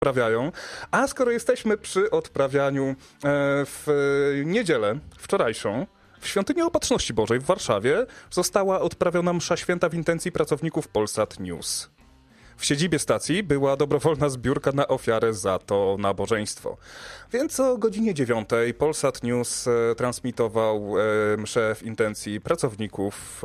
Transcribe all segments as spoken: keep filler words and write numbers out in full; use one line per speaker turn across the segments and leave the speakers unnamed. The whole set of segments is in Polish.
odprawiają. A skoro jesteśmy przy odprawianiu w niedzielę wczorajszą, w Świątyni Opatrzności Bożej w Warszawie została odprawiona msza święta w intencji pracowników Polsat News. W siedzibie stacji była dobrowolna zbiórka na ofiarę za to nabożeństwo. Więc o godzinie dziewiątej Polsat News transmitował mszę w intencji pracowników.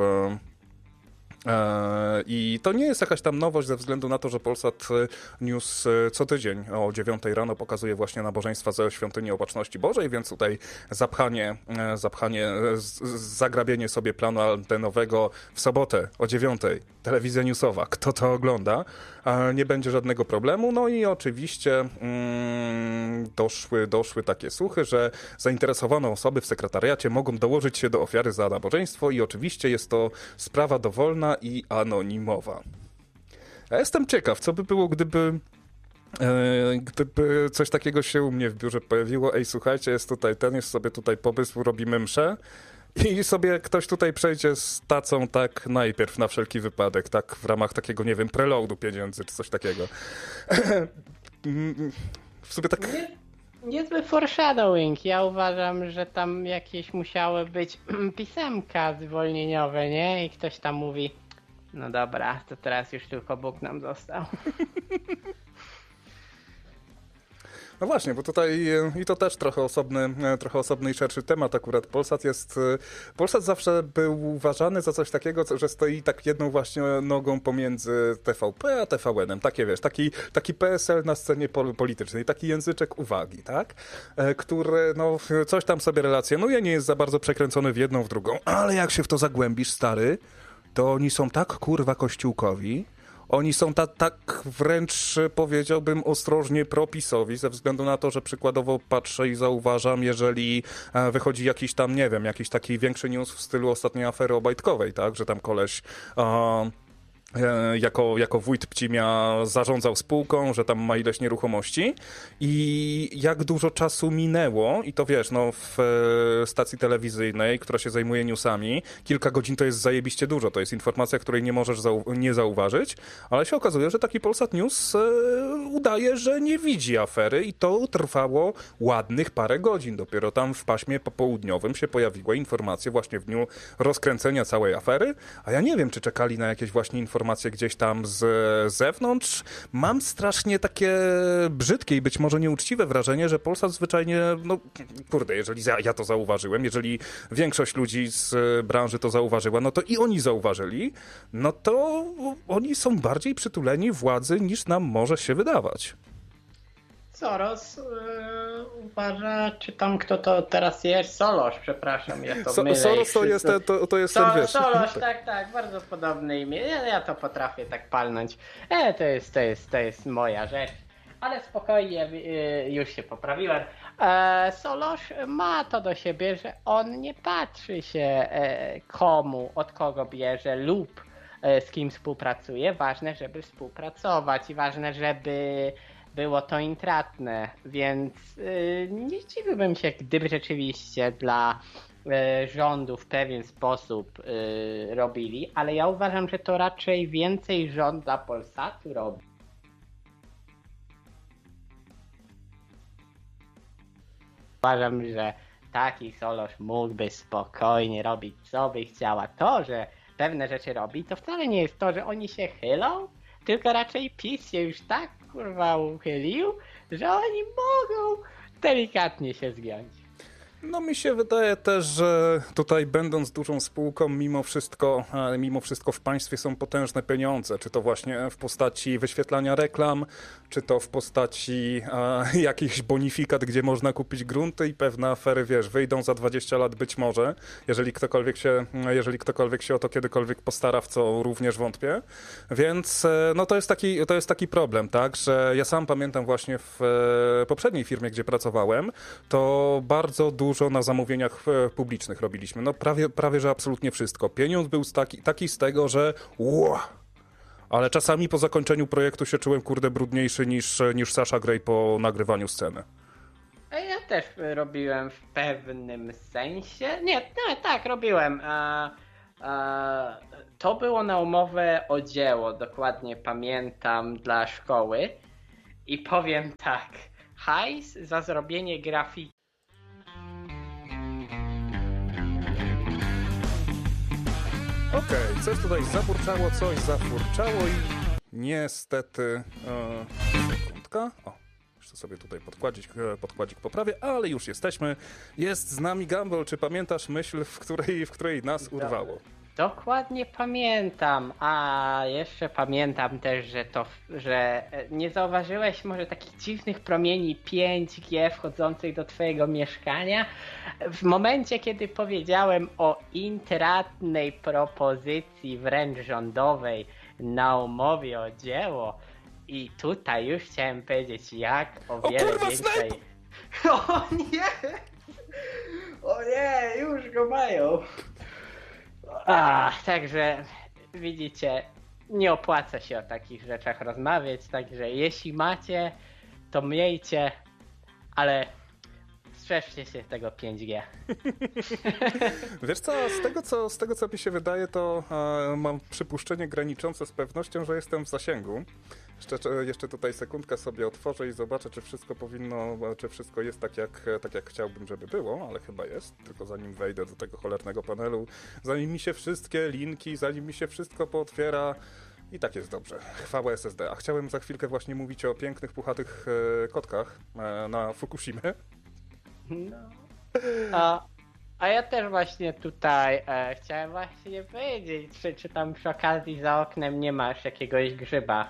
I to nie jest jakaś tam nowość ze względu na to, że Polsat News co tydzień o dziewiątej rano pokazuje właśnie nabożeństwa ze Świątyni Opatrzności Bożej, więc tutaj zapchanie, zapchanie, zagrabienie sobie planu antenowego w sobotę o dziewiątej, telewizja newsowa, kto to ogląda, nie będzie żadnego problemu. No i oczywiście mm, doszły, doszły takie słuchy, że zainteresowane osoby w sekretariacie mogą dołożyć się do ofiary za nabożeństwo i oczywiście jest to sprawa dowolna i anonimowa. Ja jestem ciekaw, co by było, gdyby e, gdyby coś takiego się u mnie w biurze pojawiło. Ej, słuchajcie, jest tutaj ten, jest sobie tutaj pomysł, robimy mszę i sobie ktoś tutaj przejdzie z tacą tak najpierw na wszelki wypadek, tak w ramach takiego, nie wiem, preloadu pieniędzy czy coś takiego. W sobie tak...
Nie, niezły foreshadowing. Ja uważam, że tam jakieś musiały być pisemka zwolnieniowe, nie? I ktoś tam mówi, no dobra, to teraz już tylko Bóg nam został.
No właśnie, bo tutaj i to też trochę osobny, trochę osobny i szerszy temat akurat. Polsat jest, Polsat zawsze był uważany za coś takiego, że stoi tak jedną właśnie nogą pomiędzy T V P a T V N-em. Takie wiesz, taki, taki P S L na scenie politycznej, taki języczek uwagi, tak? Który no coś tam sobie relacjonuje, nie jest za bardzo przekręcony w jedną, w drugą, ale jak się w to zagłębisz, stary, to oni są tak kurwa kościółkowi. Oni są ta, tak wręcz, powiedziałbym, ostrożnie propisowi, ze względu na to, że przykładowo patrzę i zauważam, jeżeli wychodzi jakiś tam, nie wiem, jakiś taki większy news w stylu ostatniej afery obajtkowej, tak, że tam koleś... Uh, Jako, jako wójt Pcimia zarządzał spółką, że tam ma ileś nieruchomości i jak dużo czasu minęło i to wiesz, no w stacji telewizyjnej, która się zajmuje newsami, kilka godzin to jest zajebiście dużo, to jest informacja, której nie możesz zau- nie zauważyć, ale się okazuje, że taki Polsat News e, udaje, że nie widzi afery i to trwało ładnych parę godzin. Dopiero tam w paśmie popołudniowym się pojawiły informacje właśnie w dniu rozkręcenia całej afery, a ja nie wiem, czy czekali na jakieś właśnie informacje informacje gdzieś tam z zewnątrz. Mam strasznie takie brzydkie i być może nieuczciwe wrażenie, że Polsat zwyczajnie, no kurde, jeżeli ja, ja to zauważyłem, jeżeli większość ludzi z branży to zauważyła, no to i oni zauważyli, no to oni są bardziej przytuleni władzy niż nam może się wydawać.
Soros yy, uważa, czy tam kto to teraz jest? Solos, przepraszam, ja to
so,
mylę.
Soros to jest, to, to jest
so,
ten, wiesz.
Solos, tak, tak, bardzo podobne imię. Ja, ja to potrafię tak palnąć. E, to jest, to jest, to jest moja rzecz. Ale spokojnie, yy, już się poprawiłem. E, Solos ma to do siebie, że on nie patrzy się e, komu, od kogo bierze lub e, z kim współpracuje. Ważne, żeby współpracować i ważne, żeby było to intratne, więc yy, nie zdziwiłbym się, gdyby rzeczywiście dla yy, rządu w pewien sposób yy, robili, ale ja uważam, że to raczej więcej rząd dla Polsatu robi. Uważam, że taki Solos mógłby spokojnie robić, co by chciała. To, że pewne rzeczy robi, to wcale nie jest to, że oni się chylą, tylko raczej PiS się już tak kurwa uchylił, że oni mogą delikatnie się zgiąć.
No mi się wydaje też, że tutaj będąc dużą spółką, mimo wszystko, mimo wszystko w państwie są potężne pieniądze, czy to właśnie w postaci wyświetlania reklam, czy to w postaci a, jakichś bonifikat, gdzie można kupić grunty i pewne afery, wiesz, wyjdą za dwadzieścia lat być może, jeżeli ktokolwiek się, jeżeli ktokolwiek się o to kiedykolwiek postara, w co również wątpię. Więc no to jest taki, to jest taki problem, tak, że ja sam pamiętam właśnie w poprzedniej firmie, gdzie pracowałem, to bardzo dużo dużo na zamówieniach publicznych robiliśmy. No prawie, prawie że absolutnie wszystko. Pieniądz był taki, taki z tego, że wow, ale czasami po zakończeniu projektu się czułem, kurde, brudniejszy niż, niż Sasha Grey po nagrywaniu sceny.
Ja też robiłem w pewnym sensie. Nie, nie tak, robiłem. A, a, to było na umowę o dzieło, dokładnie pamiętam, dla szkoły. I powiem tak, hajs za zrobienie grafiki.
Okej, okay, coś tutaj zaburczało, coś zafurczało i niestety... E, sekundka. O, jeszcze sobie tutaj podkładzik, podkładzik poprawię, ale już jesteśmy. Jest z nami Gumball. Czy pamiętasz myśl, w której, w której nas urwało?
Dokładnie pamiętam, a jeszcze pamiętam też, że to, że nie zauważyłeś może takich dziwnych promieni pięć G wchodzących do twojego mieszkania? W momencie, kiedy powiedziałem o intratnej propozycji wręcz rządowej na umowie o dzieło i tutaj już chciałem powiedzieć jak o, o wiele
kurwa,
większej... O nie! O nie, już go mają! A, także widzicie, nie opłaca się o takich rzeczach rozmawiać, także jeśli macie, to miejcie, ale strzeżcie się tego pięć G.
Wiesz co, z tego co, z tego, co mi się wydaje, to e, mam przypuszczenie graniczące z pewnością, że jestem w zasięgu. Jeszcze, jeszcze tutaj sekundkę sobie otworzę i zobaczę, czy wszystko powinno, czy wszystko jest tak jak, tak jak chciałbym, żeby było, ale chyba jest. Tylko zanim wejdę do tego cholernego panelu, zanim mi się wszystkie linki, zanim mi się wszystko pootwiera, i tak jest dobrze. Chwała S S D. A chciałem za chwilkę właśnie mówić o pięknych, puchatych e, kotkach e, na Fukushimę.
No. A, a ja też właśnie tutaj e, chciałem właśnie powiedzieć, czy, czy tam przy okazji za oknem nie masz jakiegoś grzyba?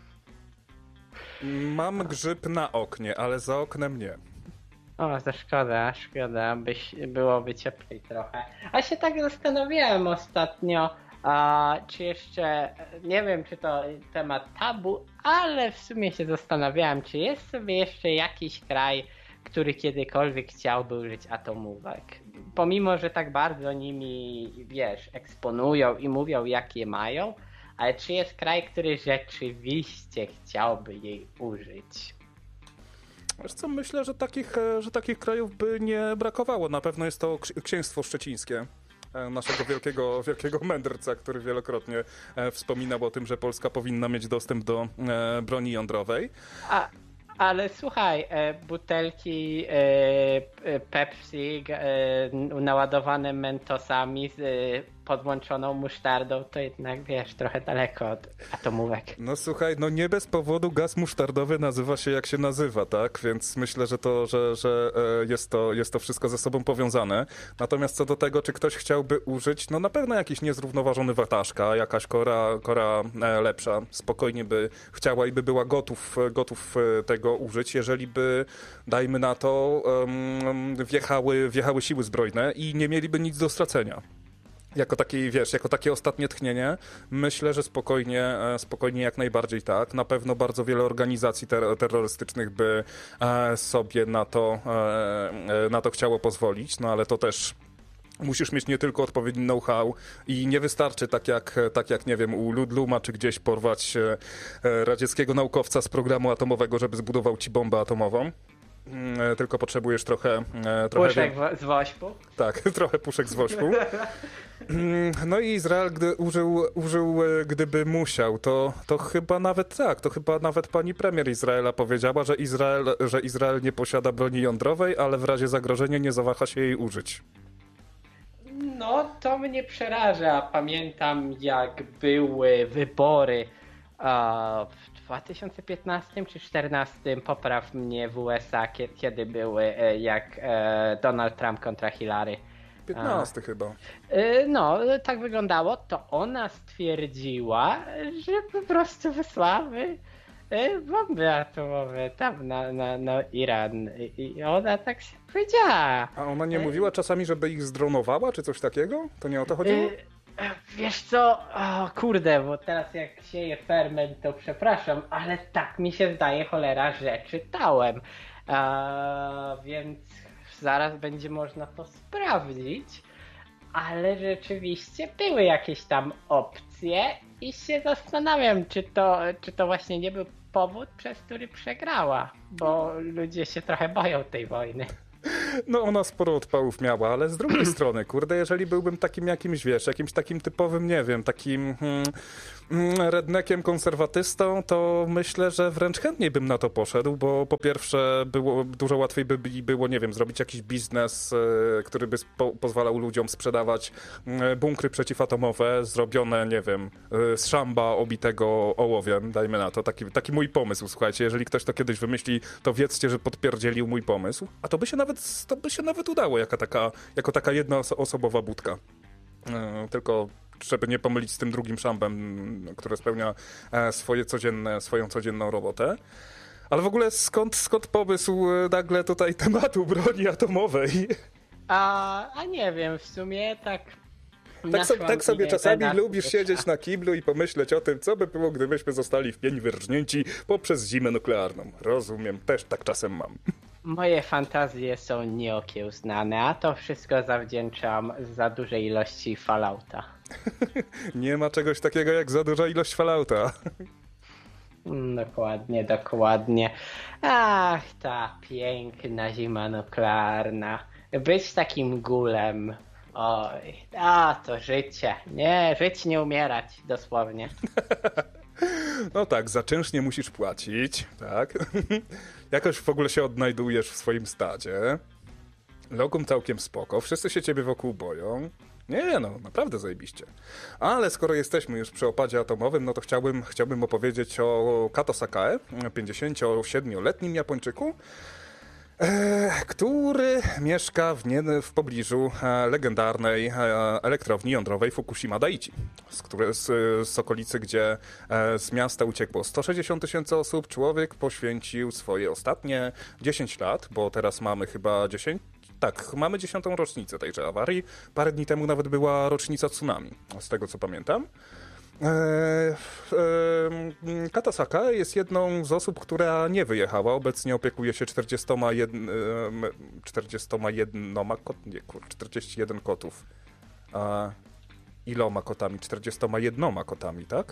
Mam grzyb na oknie, ale za oknem nie.
O, to szkoda, szkoda, byś, byłoby cieplej trochę. A się tak zastanawiałem ostatnio, a, czy jeszcze, nie wiem czy to temat tabu, ale w sumie się zastanawiałem, czy jest sobie jeszcze jakiś kraj, który kiedykolwiek chciałby użyć atomówek. Pomimo, że tak bardzo nimi, wiesz, eksponują i mówią jakie mają, ale czy jest kraj, który rzeczywiście chciałby jej użyć?
Wiesz co, myślę, że takich, że takich krajów by nie brakowało. Na pewno jest to księstwo szczecińskie. Naszego wielkiego, wielkiego mędrca, który wielokrotnie wspominał o tym, że Polska powinna mieć dostęp do broni jądrowej.
A, ale słuchaj, butelki Pepsi naładowane Mentosami z podłączoną musztardą, to jednak, wiesz, trochę daleko od atomówek.
No słuchaj, no nie bez powodu gaz musztardowy nazywa się jak się nazywa, tak? Więc myślę, że to, że, że jest to, jest to wszystko ze sobą powiązane. Natomiast co do tego, czy ktoś chciałby użyć, no na pewno jakiś niezrównoważony wataszka, jakaś kora, kora lepsza, spokojnie by chciała i by była gotów, gotów tego użyć, jeżeli by, dajmy na to, um, wjechały, wjechały siły zbrojne i nie mieliby nic do stracenia. Jako taki, wiesz, jako takie ostatnie tchnienie, myślę, że spokojnie, spokojnie jak najbardziej tak. Na pewno bardzo wiele organizacji ter- terrorystycznych by sobie na to, na to chciało pozwolić, no ale to też musisz mieć nie tylko odpowiedni know-how i nie wystarczy tak jak, tak jak nie wiem, u Ludluma czy gdzieś porwać radzieckiego naukowca z programu atomowego, żeby zbudował ci bombę atomową. Tylko potrzebujesz trochę... trochę
puszek wie... z wośpu?
Tak, trochę puszek z wośpu. No i Izrael, gdy użył, użył gdyby musiał, to, to chyba nawet tak, to chyba nawet pani premier Izraela powiedziała, że Izrael, że Izrael nie posiada broni jądrowej, ale w razie zagrożenia nie zawaha się jej użyć.
No, to mnie przeraża. Pamiętam, jak były wybory w dwa tysiące piętnastym czy dwa tysiące czternastym, popraw mnie, w U S A, kiedy były, jak Donald Trump kontra Hillary.
piętnasty chyba.
No, tak wyglądało. To ona stwierdziła, że po prostu wysłały bomby atomowe tam na, na, na Iran. I ona tak się powiedziała.
A ona nie mówiła czasami, żeby ich zdronowała, czy coś takiego? To nie o to chodziło?
Wiesz co, o, kurde, bo teraz jak sieję ferment, to przepraszam, ale tak mi się zdaje, cholera, że czytałem. A, więc zaraz będzie można to sprawdzić, ale rzeczywiście były jakieś tam opcje i się zastanawiam, czy to, czy to właśnie nie był powód, przez który przegrała, bo ludzie się trochę boją tej wojny.
No ona sporo odpałów miała, ale z drugiej strony, kurde, jeżeli byłbym takim jakimś, wiesz, jakimś takim typowym, nie wiem, takim hmm, hmm, redneckiem, konserwatystą, to myślę, że wręcz chętniej bym na to poszedł, bo po pierwsze było, dużo łatwiej by było, nie wiem, zrobić jakiś biznes, e, który by spo, pozwalał ludziom sprzedawać e, bunkry przeciwatomowe zrobione, nie wiem, e, z szamba obitego ołowiem, dajmy na to, taki, taki mój pomysł, słuchajcie, jeżeli ktoś to kiedyś wymyśli, to wiedzcie, że podpierdzielił mój pomysł, a to by się nawet, to by się nawet udało, jako taka, jako taka jedna osobowa budka. E, tylko żeby nie pomylić z tym drugim szambem, który spełnia e, swoje codzienne, swoją codzienną robotę. Ale w ogóle skąd, skąd pomysł nagle tutaj tematu broni atomowej?
A, a nie wiem, w sumie tak...
Tak, so, tak sobie czasami
na...
lubisz siedzieć na kiblu i pomyśleć o tym, co by było, gdybyśmy zostali w pień wyrżnięci poprzez zimę nuklearną. Rozumiem, też tak czasem mam.
Moje fantazje są nieokiełznane, a to wszystko zawdzięczam za dużej ilości Fallouta.
Nie ma czegoś takiego jak za duża ilość Fallouta.
Dokładnie, dokładnie. Ach, ta piękna zima nuklearna. Być takim gulem. Oj, a to życie. Nie, żyć nie umierać, dosłownie.
No tak, za czynsz nie musisz płacić, tak? Jakoś w ogóle się odnajdujesz w swoim stadzie. Logum całkiem spoko, wszyscy się ciebie wokół boją. Nie, no, naprawdę zajebiście. Ale skoro jesteśmy już przy opadzie atomowym, no to chciałbym, chciałbym opowiedzieć o Kato Sakae, pięćdziesięciosiedmioletnim Japończyku, e, który mieszka w, nie, w pobliżu e, legendarnej e, elektrowni jądrowej Fukushima Daiichi, z, które, z, z okolicy, gdzie e, z miasta uciekło sto sześćdziesiąt tysięcy osób. Człowiek poświęcił swoje ostatnie dziesięć lat, bo teraz mamy chyba dziesięć. Tak, mamy dziesiątą rocznicę tejże awarii. Parę dni temu nawet była rocznica tsunami, z tego co pamiętam. Eee, e, Kata Sakae jest jedną z osób, która nie wyjechała. Obecnie opiekuje się czterdziestoma jeden, czterdziestoma jednoma kot, nie, kur, czterdzieści jeden kotów. A iloma kotami? czterdziestoma jednoma kotami, tak?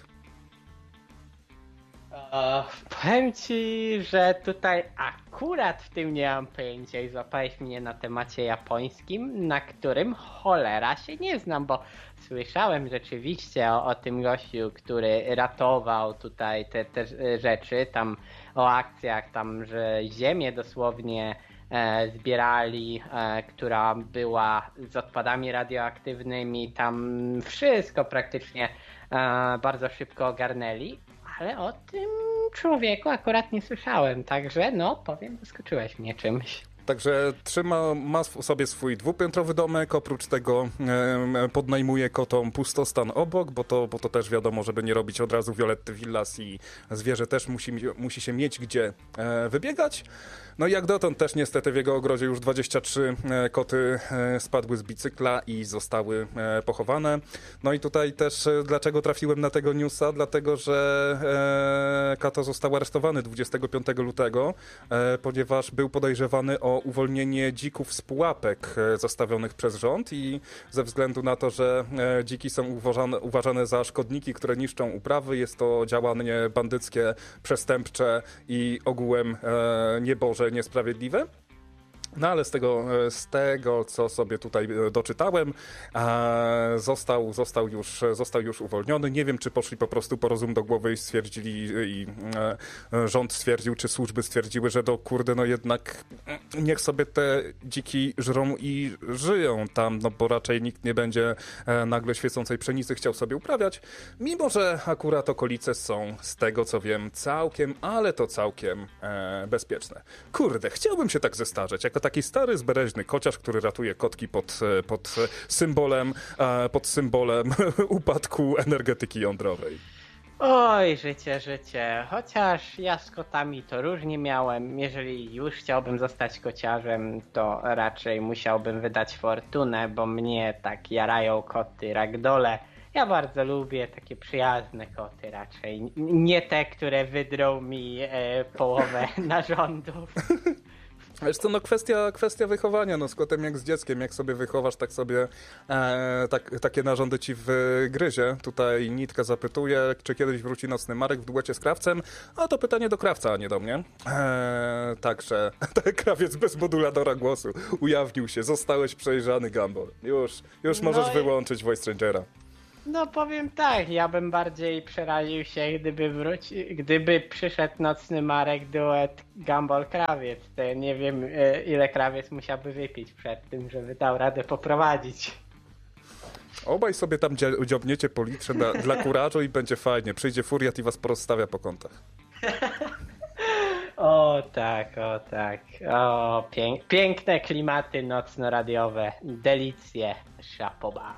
O, powiem ci, że tutaj akurat w tym nie mam pojęcia i złapałeś mnie na temacie japońskim, na którym cholera się nie znam, bo słyszałem rzeczywiście o, o tym gościu, który ratował tutaj te, te rzeczy, tam o akcjach, tam, że ziemię dosłownie e, zbierali, e, która była z odpadami radioaktywnymi, tam wszystko praktycznie e, bardzo szybko ogarnęli. Ale o tym człowieku akurat nie słyszałem, także no powiem, zaskoczyłeś mnie czymś.
Także trzyma, ma w sobie swój dwupiętrowy domek, oprócz tego e, podnajmuje kotom pustostan obok, bo to, bo to też wiadomo, żeby nie robić od razu Violetty Villas i zwierzę też musi, musi się mieć gdzie e, wybiegać. No i jak dotąd też niestety w jego ogrodzie już dwadzieścia trzy e, koty e, spadły z bicykla i zostały e, pochowane. No i tutaj też e, dlaczego trafiłem na tego newsa? Dlatego, że e, Kato został aresztowany dwudziestego piątego lutego, e, ponieważ był podejrzewany o uwolnienie dzików z pułapek e, zostawionych przez rząd i ze względu na to, że e, dziki są uważane, uważane za szkodniki, które niszczą uprawy, jest to działanie bandyckie, przestępcze i ogółem e, nieboże, niesprawiedliwe. No ale z tego, z tego, co sobie tutaj doczytałem, został, został, już, został już uwolniony. Nie wiem, czy poszli po prostu po rozum do głowy i stwierdzili, i rząd stwierdził, czy służby stwierdziły, że do kurde, no jednak niech sobie te dziki żrą i żyją tam, no bo raczej nikt nie będzie nagle świecącej pszenicy chciał sobie uprawiać, mimo że akurat okolice są, z tego co wiem, całkiem, ale to całkiem e, bezpieczne. Kurde, chciałbym się tak zestarzeć, jako taki stary, zbereźny kociarz, który ratuje kotki pod, pod symbolem, pod symbolem upadku energetyki jądrowej.
Oj, życie, życie. Chociaż ja z kotami to różnie miałem. Jeżeli już chciałbym zostać kociarzem, to raczej musiałbym wydać fortunę, bo mnie tak jarają koty ragdole. Ja bardzo lubię takie przyjazne koty raczej. Nie te, które wydrą mi e, połowę narządów.
Wiesz co, no kwestia, kwestia wychowania, no z kotem jak z dzieckiem, jak sobie wychowasz, tak sobie e, tak, takie narządy ci wgryzie. Tutaj Nitka zapytuje, czy kiedyś wróci Nocny Marek w duecie z Krawcem, a to pytanie do Krawca, a nie do mnie. E, także Krawiec bez modulatora głosu ujawnił się, zostałeś przejrzany, Gumball. Już, już możesz
No i...
wyłączyć Voice Changera.
No powiem tak, ja bym bardziej przeraził się, gdyby wróci, gdyby przyszedł Nocny Marek duet Gumball-Krawiec. To ja nie wiem, ile Krawiec musiałby wypić przed tym, żeby dał radę poprowadzić.
Obaj sobie tam dzia- dziobniecie po litrze dla, dla kurażu i będzie fajnie. Przyjdzie furiat i was porozstawia po kątach.
O tak, o tak. O, pięk- piękne klimaty nocno-radiowe. Delicje. Szapoba.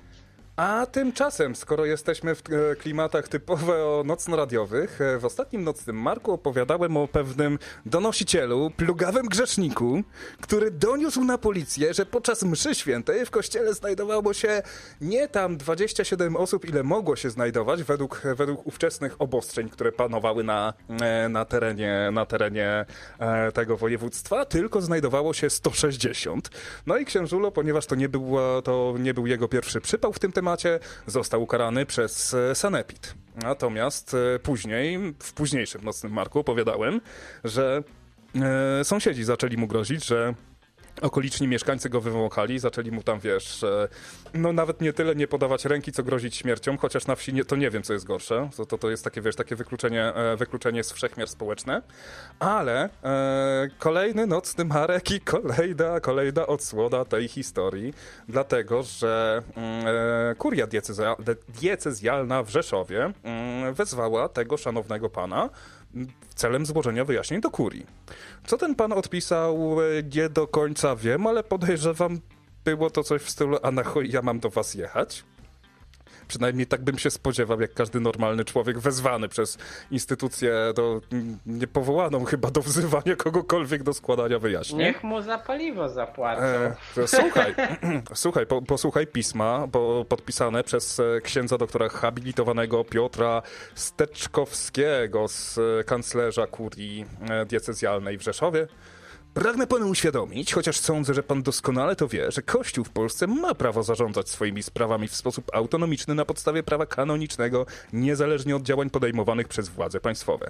A tymczasem, skoro jesteśmy w e, klimatach typowo nocno-radiowych, e, w ostatnim Nocnym Marku opowiadałem o pewnym donosicielu, plugawym grzeszniku, który doniósł na policję, że podczas mszy świętej w kościele znajdowało się nie tam dwadzieścia siedem osób, ile mogło się znajdować według, według ówczesnych obostrzeń, które panowały na, e, na terenie, na terenie e, tego województwa, tylko znajdowało się sto sześćdziesiąt. No i księżulo, ponieważ to nie był, to nie był jego pierwszy przypał w tym temacie, został ukarany przez sanepid. Natomiast później, w późniejszym Nocnym Marku opowiadałem, że e, sąsiedzi zaczęli mu grozić, że okoliczni mieszkańcy go wywąchali, zaczęli mu tam, wiesz, e, no nawet nie tyle nie podawać ręki, co grozić śmiercią, chociaż na wsi nie, to nie wiem, co jest gorsze. To, to, to jest takie, wiesz, takie wykluczenie, e, wykluczenie z wszechmiar społeczne. Ale e, kolejny Nocny Marek i kolejna, kolejna odsłona tej historii, dlatego, że e, kuria diecezja, diecezjalna w Rzeszowie e, wezwała tego szanownego pana celem złożenia wyjaśnień do kurii. Co ten pan odpisał, nie do końca wiem, ale podejrzewam, było to coś w stylu, a na chuj ja mam do was jechać? Przynajmniej tak bym się spodziewał, jak każdy normalny człowiek wezwany przez instytucję do, niepowołaną chyba do wzywania kogokolwiek do składania wyjaśnień.
Niech mu za paliwo zapłacą.
E, słuchaj, słuchaj po, posłuchaj pisma bo podpisane przez księdza doktora habilitowanego Piotra Steczkowskiego z kanclerza kurii diecezjalnej w Rzeszowie. Pragnę panu uświadomić, chociaż sądzę, że pan doskonale to wie, że Kościół w Polsce ma prawo zarządzać swoimi sprawami w sposób autonomiczny na podstawie prawa kanonicznego, niezależnie od działań podejmowanych przez władze państwowe.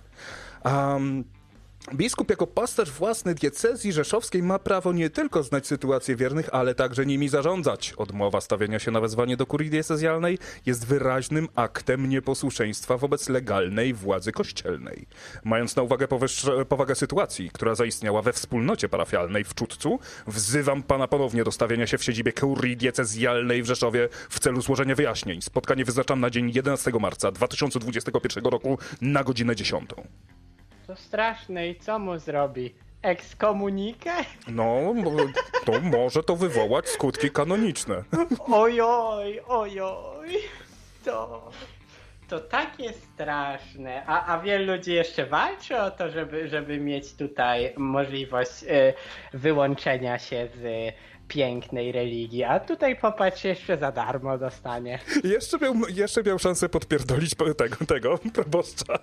Um, Biskup jako pasterz własny diecezji rzeszowskiej ma prawo nie tylko znać sytuację wiernych, ale także nimi zarządzać. Odmowa stawienia się na wezwanie do kurii diecezjalnej jest wyraźnym aktem nieposłuszeństwa wobec legalnej władzy kościelnej. Mając na uwagę powyższe, powagę sytuacji, która zaistniała we wspólnocie parafialnej w Czudcu, wzywam pana ponownie do stawienia się w siedzibie kurii diecezjalnej w Rzeszowie w celu złożenia wyjaśnień. Spotkanie wyznaczam na dzień jedenastego marca dwa tysiące dwudziestego pierwszego roku na godzinę dziesiątą.
To straszne i co mu zrobi? Ekskomunikę?
No, to może to wywołać skutki kanoniczne.
Ojoj, ojoj. To, to takie straszne. A, a wielu ludzi jeszcze walczy o to, żeby, żeby mieć tutaj możliwość y, wyłączenia się z pięknej religii. A tutaj popatrz, jeszcze za darmo dostanie.
Jeszcze miał, jeszcze miał szansę podpierdolić tego, tego proboszcza.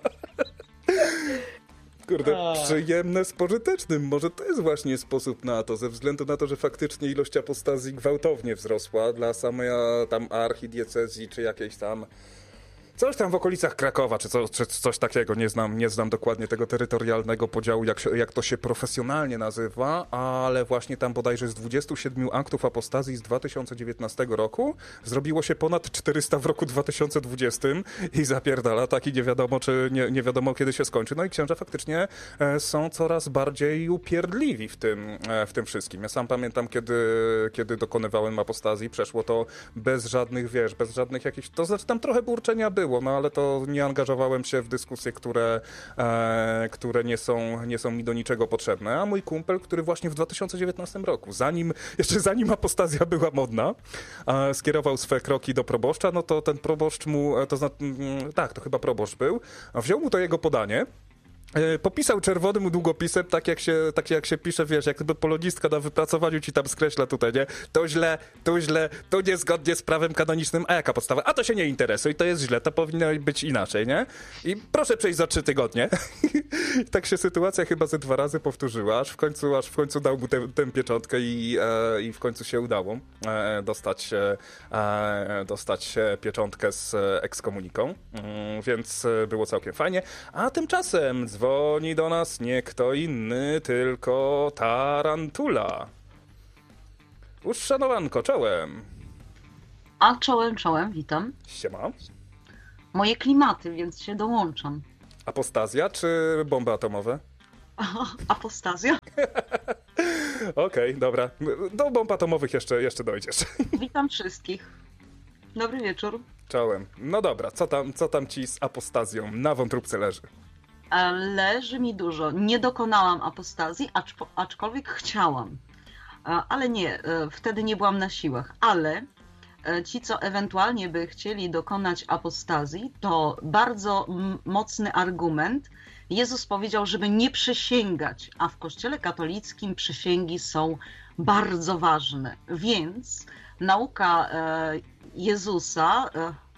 Kurde, przyjemne z pożytecznym. Może to jest właśnie sposób na to, ze względu na to, że faktycznie ilość apostazji gwałtownie wzrosła dla samej tam archidiecezji, czy jakiejś tam coś tam w okolicach Krakowa, czy, co, czy coś takiego. Nie znam, nie znam dokładnie tego terytorialnego podziału, jak, się, jak to się profesjonalnie nazywa, ale właśnie tam bodajże z dwudziestu siedmiu aktów apostazji z dwa tysiące dziewiętnastego roku zrobiło się ponad czterysta w roku dwa tysiące dwudziestym i zapierdala tak i nie wiadomo, czy nie, nie wiadomo, kiedy się skończy. No i księża faktycznie e, są coraz bardziej upierdliwi w tym, e, w tym wszystkim. Ja sam pamiętam, kiedy, kiedy dokonywałem apostazji, przeszło to bez żadnych, wiesz, bez żadnych jakichś, to znaczy tam trochę burczenia było, no ale to nie angażowałem się w dyskusje, które, e, które nie są, nie są mi do niczego potrzebne. A mój kumpel, który właśnie w dwa tysiące dziewiętnastym roku, zanim, jeszcze zanim apostazja była modna, e, skierował swe kroki do proboszcza, no to ten proboszcz mu, to znaczy, tak, to chyba proboszcz był, wziął mu to jego podanie, Popisał czerwonym długopisem, tak jak się, tak jak się pisze, wiesz, jak gdyby polonistka na wypracowaniu ci tam skreśla tutaj, nie? To źle, to źle, to niezgodnie z prawem kanonicznym, a jaka podstawa? A to się nie interesuje, to jest źle, to powinno być inaczej, nie? I proszę przejść za trzy tygodnie. I tak się sytuacja chyba ze dwa razy powtórzyła, aż w końcu, aż w końcu dał mu tę, tę pieczątkę i, e, i w końcu się udało e, dostać, e, dostać pieczątkę z ekskomuniką, mm, więc było całkiem fajnie. A tymczasem dzwoni do nas nie kto inny, tylko Tarantula. Uszanowanko, czołem.
A czołem, czołem, witam.
Siema.
Moje klimaty, więc się dołączam.
Apostazja czy bomby atomowe?
Apostazja.
Okej, okay, dobra. Do bomb atomowych jeszcze, jeszcze dojdziesz.
Witam wszystkich. Dobry wieczór.
Czołem. No dobra, co tam, co tam ci z apostazją na wątróbce leży?
Leży mi dużo. Nie dokonałam apostazji, acz, aczkolwiek chciałam. Ale nie, wtedy nie byłam na siłach. Ale ci, co ewentualnie by chcieli dokonać apostazji, to bardzo mocny argument. Jezus powiedział, żeby nie przysięgać, a w Kościele katolickim przysięgi są bardzo ważne. Więc nauka Jezusa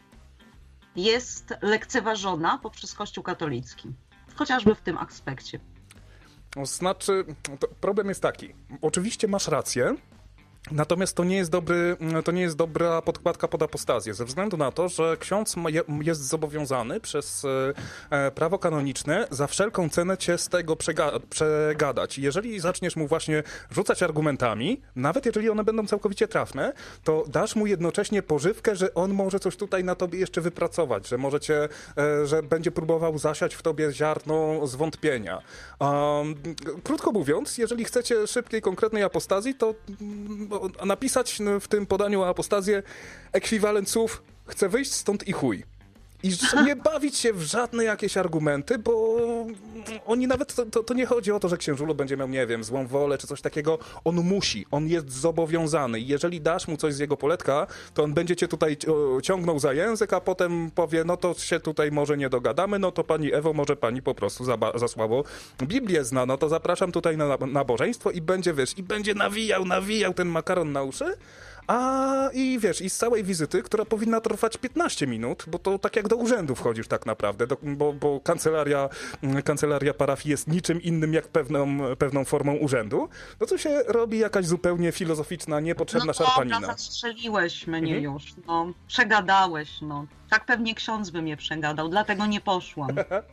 jest lekceważona poprzez Kościół katolicki. Chociażby w tym aspekcie.
Znaczy, problem jest taki. Oczywiście masz rację, natomiast to nie jest dobry, to nie jest dobra podkładka pod apostazję, ze względu na to, że ksiądz jest zobowiązany przez prawo kanoniczne za wszelką cenę cię z tego przega- przegadać. Jeżeli zaczniesz mu właśnie rzucać argumentami, nawet jeżeli one będą całkowicie trafne, to dasz mu jednocześnie pożywkę, że on może coś tutaj na tobie jeszcze wypracować, że może cię, że będzie próbował zasiać w tobie ziarno zwątpienia. Um, krótko mówiąc, jeżeli chcecie szybkiej, konkretnej apostazji, to napisać w tym podaniu o apostazję ekwiwalent słów chcę wyjść stąd i chuj. I nie bawić się w żadne jakieś argumenty, bo oni nawet, to, to, to nie chodzi o to, że księżulo będzie miał, nie wiem, złą wolę czy coś takiego. On musi, on jest zobowiązany. I jeżeli dasz mu coś z jego poletka, to on będzie cię tutaj ciągnął za język, a potem powie, no to się tutaj może nie dogadamy, no to pani Ewo, może pani po prostu za, za słabo Biblię zna, no to zapraszam tutaj na nabożeństwo i będzie, wiesz, i będzie nawijał, nawijał ten makaron na uszy. A i wiesz, i z całej wizyty, która powinna trwać piętnaście minut, bo to tak jak do urzędu wchodzisz tak naprawdę, do, bo, bo kancelaria, kancelaria parafii jest niczym innym jak pewną, pewną formą urzędu, no to się robi jakaś zupełnie filozoficzna, niepotrzebna
no
szarpanina.
No zastrzeliłeś mnie
mhm.
już, no. Przegadałeś, no. Tak pewnie ksiądz by mnie przegadał, dlatego nie poszłam.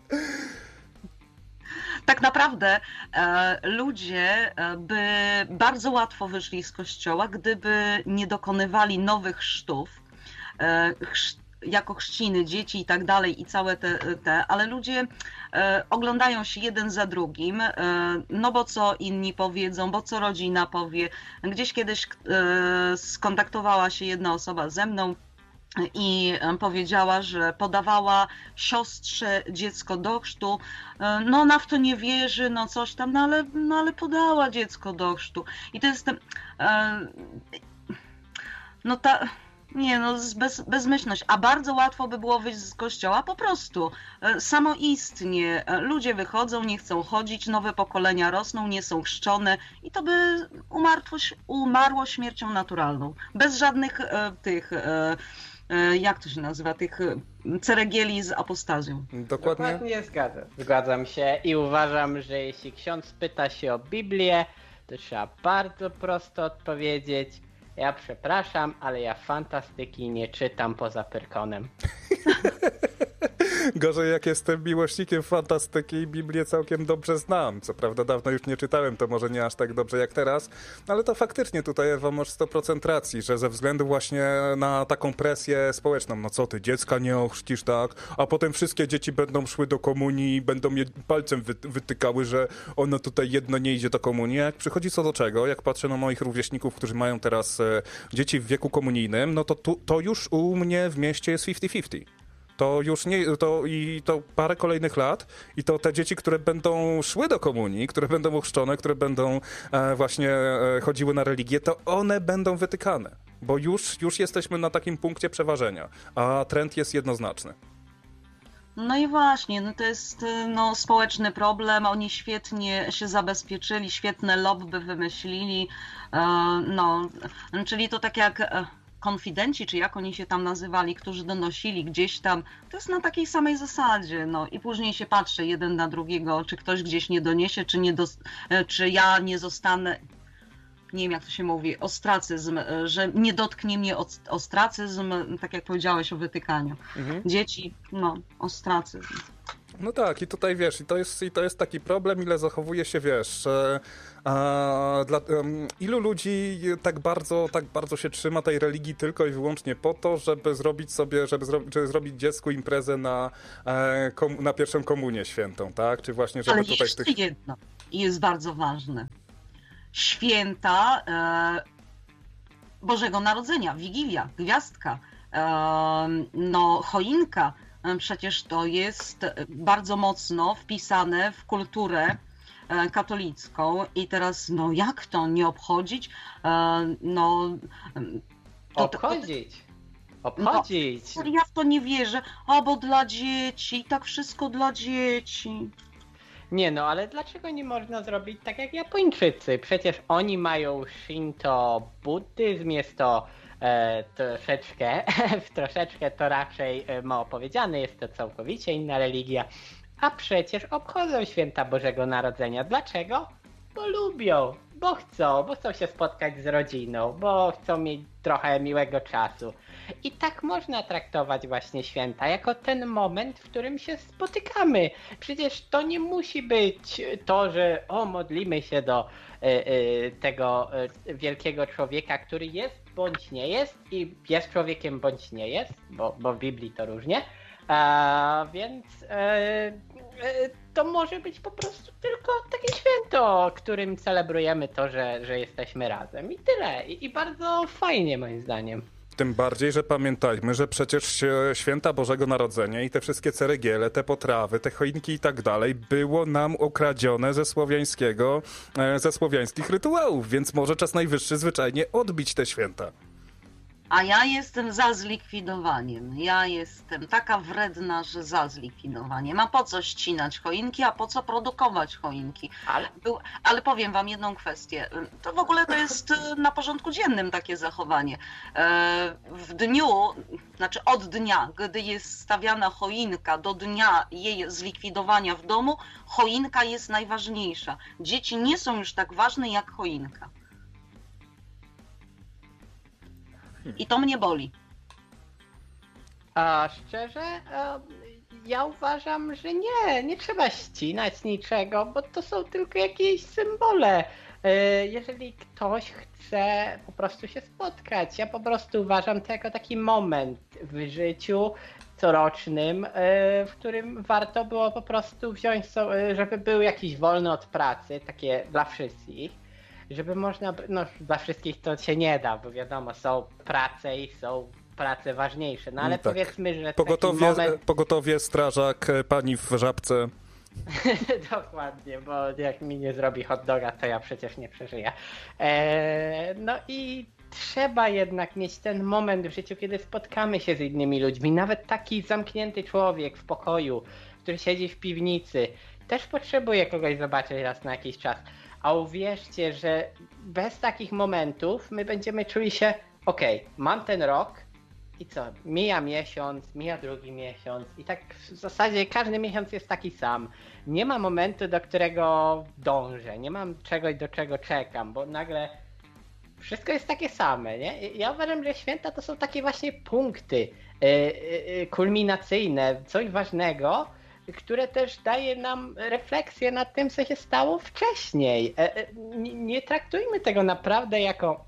Tak naprawdę e, ludzie by bardzo łatwo wyszli z kościoła, gdyby nie dokonywali nowych chrztów, e, chrzt, jako chrzciny dzieci i tak dalej i całe te, te ale ludzie e, oglądają się jeden za drugim, e, no bo co inni powiedzą, bo co rodzina powie. Gdzieś kiedyś e, skontaktowała się jedna osoba ze mną i powiedziała, że podawała siostrze dziecko do chrztu, no ona w to nie wierzy, no coś tam, no ale, no ale podała dziecko do chrztu. I to jest ten, no ta, nie no, bez, bezmyślność, a bardzo łatwo by było wyjść z kościoła po prostu, samoistnie. Ludzie wychodzą, nie chcą chodzić, nowe pokolenia rosną, nie są chrzczone i to by umarło, umarło śmiercią naturalną, bez żadnych tych... jak to się nazywa, tych ceregieli z apostazją.
Dokładnie.
Dokładnie zgadzam. Zgadzam się i uważam, że jeśli ksiądz pyta się o Biblię, to trzeba bardzo prosto odpowiedzieć: ja przepraszam, ale ja fantastyki nie czytam poza Pyrkonem.
Gorzej jak jestem miłośnikiem fantastyki i Biblię całkiem dobrze znam. Co prawda dawno już nie czytałem, to może nie aż tak dobrze jak teraz, ale to faktycznie tutaj, Ewa, masz sto procent racji, że ze względu właśnie na taką presję społeczną, no co ty, dziecka nie ochrzcisz, tak? A potem wszystkie dzieci będą szły do komunii i będą je palcem wy- wytykały, że ono tutaj jedno nie idzie do komunii. Jak przychodzi co do czego, jak patrzę na moich rówieśników, którzy mają teraz e, dzieci w wieku komunijnym, no to tu, to już u mnie w mieście jest pięćdziesiąt pięćdziesiąt. To już nie, to i to parę kolejnych lat i to te dzieci, które będą szły do komunii, które będą ochrzczone, które będą e, właśnie e, chodziły na religię, to one będą wytykane, bo już, już jesteśmy na takim punkcie przeważenia, a trend jest jednoznaczny.
No i właśnie, no to jest no, społeczny problem, oni świetnie się zabezpieczyli, świetne lobby wymyślili, no, czyli to tak jak konfidenci, czy jak oni się tam nazywali, którzy donosili gdzieś tam, to jest na takiej samej zasadzie, no i później się patrzy jeden na drugiego, czy ktoś gdzieś nie doniesie, czy, nie dos- czy ja nie zostanę, nie wiem jak to się mówi, ostracyzm, że nie dotknie mnie ostracyzm, tak jak powiedziałeś o wytykaniu. Mhm. Dzieci, no, ostracyzm.
No tak, i tutaj wiesz, i to jest, i to jest taki problem, ile zachowuje się, wiesz, e, a, dla, um, ilu ludzi tak bardzo, tak bardzo się trzyma tej religii tylko i wyłącznie po to, żeby zrobić sobie, żeby, zro, żeby zrobić dziecku imprezę na, e, kom, na pierwszą komunię świętą, tak? Czy właśnie, żeby
Ale
tutaj
jeszcze
tych...
jedno jest bardzo ważne. Święta e, Bożego Narodzenia, Wigilia, Gwiazdka, e, no choinka, e, przecież to jest bardzo mocno wpisane w kulturę e, katolicką i teraz no jak to nie obchodzić? E, no
to, obchodzić. Obchodzić.
No, ja w to nie wierzę, a bo dla dzieci, tak wszystko dla dzieci.
Nie no, ale dlaczego nie można zrobić tak jak Japończycy? Przecież oni mają Shinto, buddyzm, jest to e, troszeczkę, troszeczkę to raczej e, mało powiedziane, jest to całkowicie inna religia. A przecież obchodzą święta Bożego Narodzenia. Dlaczego? Bo lubią, bo chcą, bo chcą się spotkać z rodziną, bo chcą mieć trochę miłego czasu. I tak można traktować właśnie święta, jako ten moment, w którym się spotykamy. Przecież to nie musi być to, że o, modlimy się do y, y, tego y, wielkiego człowieka, który jest bądź nie jest i jest człowiekiem bądź nie jest, bo, bo w Biblii to różnie. A, więc y, y, to może być po prostu tylko takie święto, którym celebrujemy to, że, że jesteśmy razem. I tyle. I, i bardzo fajnie moim zdaniem.
Tym bardziej, że pamiętajmy, że przecież święta Bożego Narodzenia i te wszystkie ceregiele, te potrawy, te choinki i tak dalej było nam okradzione ze słowiańskiego, ze słowiańskich rytuałów, więc może czas najwyższy zwyczajnie odbić te święta.
A ja jestem za zlikwidowaniem. Ja jestem taka wredna, że za zlikwidowaniem. A po co ścinać choinki, a po co produkować choinki? Ale, ale powiem wam jedną kwestię. To w ogóle to jest na porządku dziennym takie zachowanie. W dniu, znaczy od dnia, gdy jest stawiana choinka, do dnia jej zlikwidowania w domu, choinka jest najważniejsza. Dzieci nie są już tak ważne jak choinka. I to mnie boli.
A szczerze, ja uważam, że nie, nie trzeba ścinać niczego, bo to są tylko jakieś symbole. Jeżeli ktoś chce po prostu się spotkać, ja po prostu uważam to jako taki moment w życiu corocznym, w którym warto było po prostu wziąć, żeby był jakiś wolny od pracy, takie dla wszystkich. Żeby można, no dla wszystkich to się nie da, bo wiadomo, są prace i są prace ważniejsze, no ale tak. Powiedzmy, że
Pogotowie,
taki moment...
pogotowie, strażak, pani w Żabce.
Dokładnie, bo jak mi nie zrobi hot doga, to ja przecież nie przeżyję. Eee, no i trzeba jednak mieć ten moment w życiu, kiedy spotkamy się z innymi ludźmi, nawet taki zamknięty człowiek w pokoju, który siedzi w piwnicy, też potrzebuje kogoś zobaczyć raz na jakiś czas. A uwierzcie, że bez takich momentów my będziemy czuli się okej, okay, mam ten rok i co, mija miesiąc, mija drugi miesiąc i tak w zasadzie każdy miesiąc jest taki sam. Nie ma momentu, do którego dążę, nie mam czegoś, do czego czekam, bo nagle wszystko jest takie same, nie? Ja uważam, że święta to są takie właśnie punkty yy, yy, kulminacyjne, coś ważnego, które też daje nam refleksję nad tym, co się stało wcześniej. Nie traktujmy tego naprawdę jako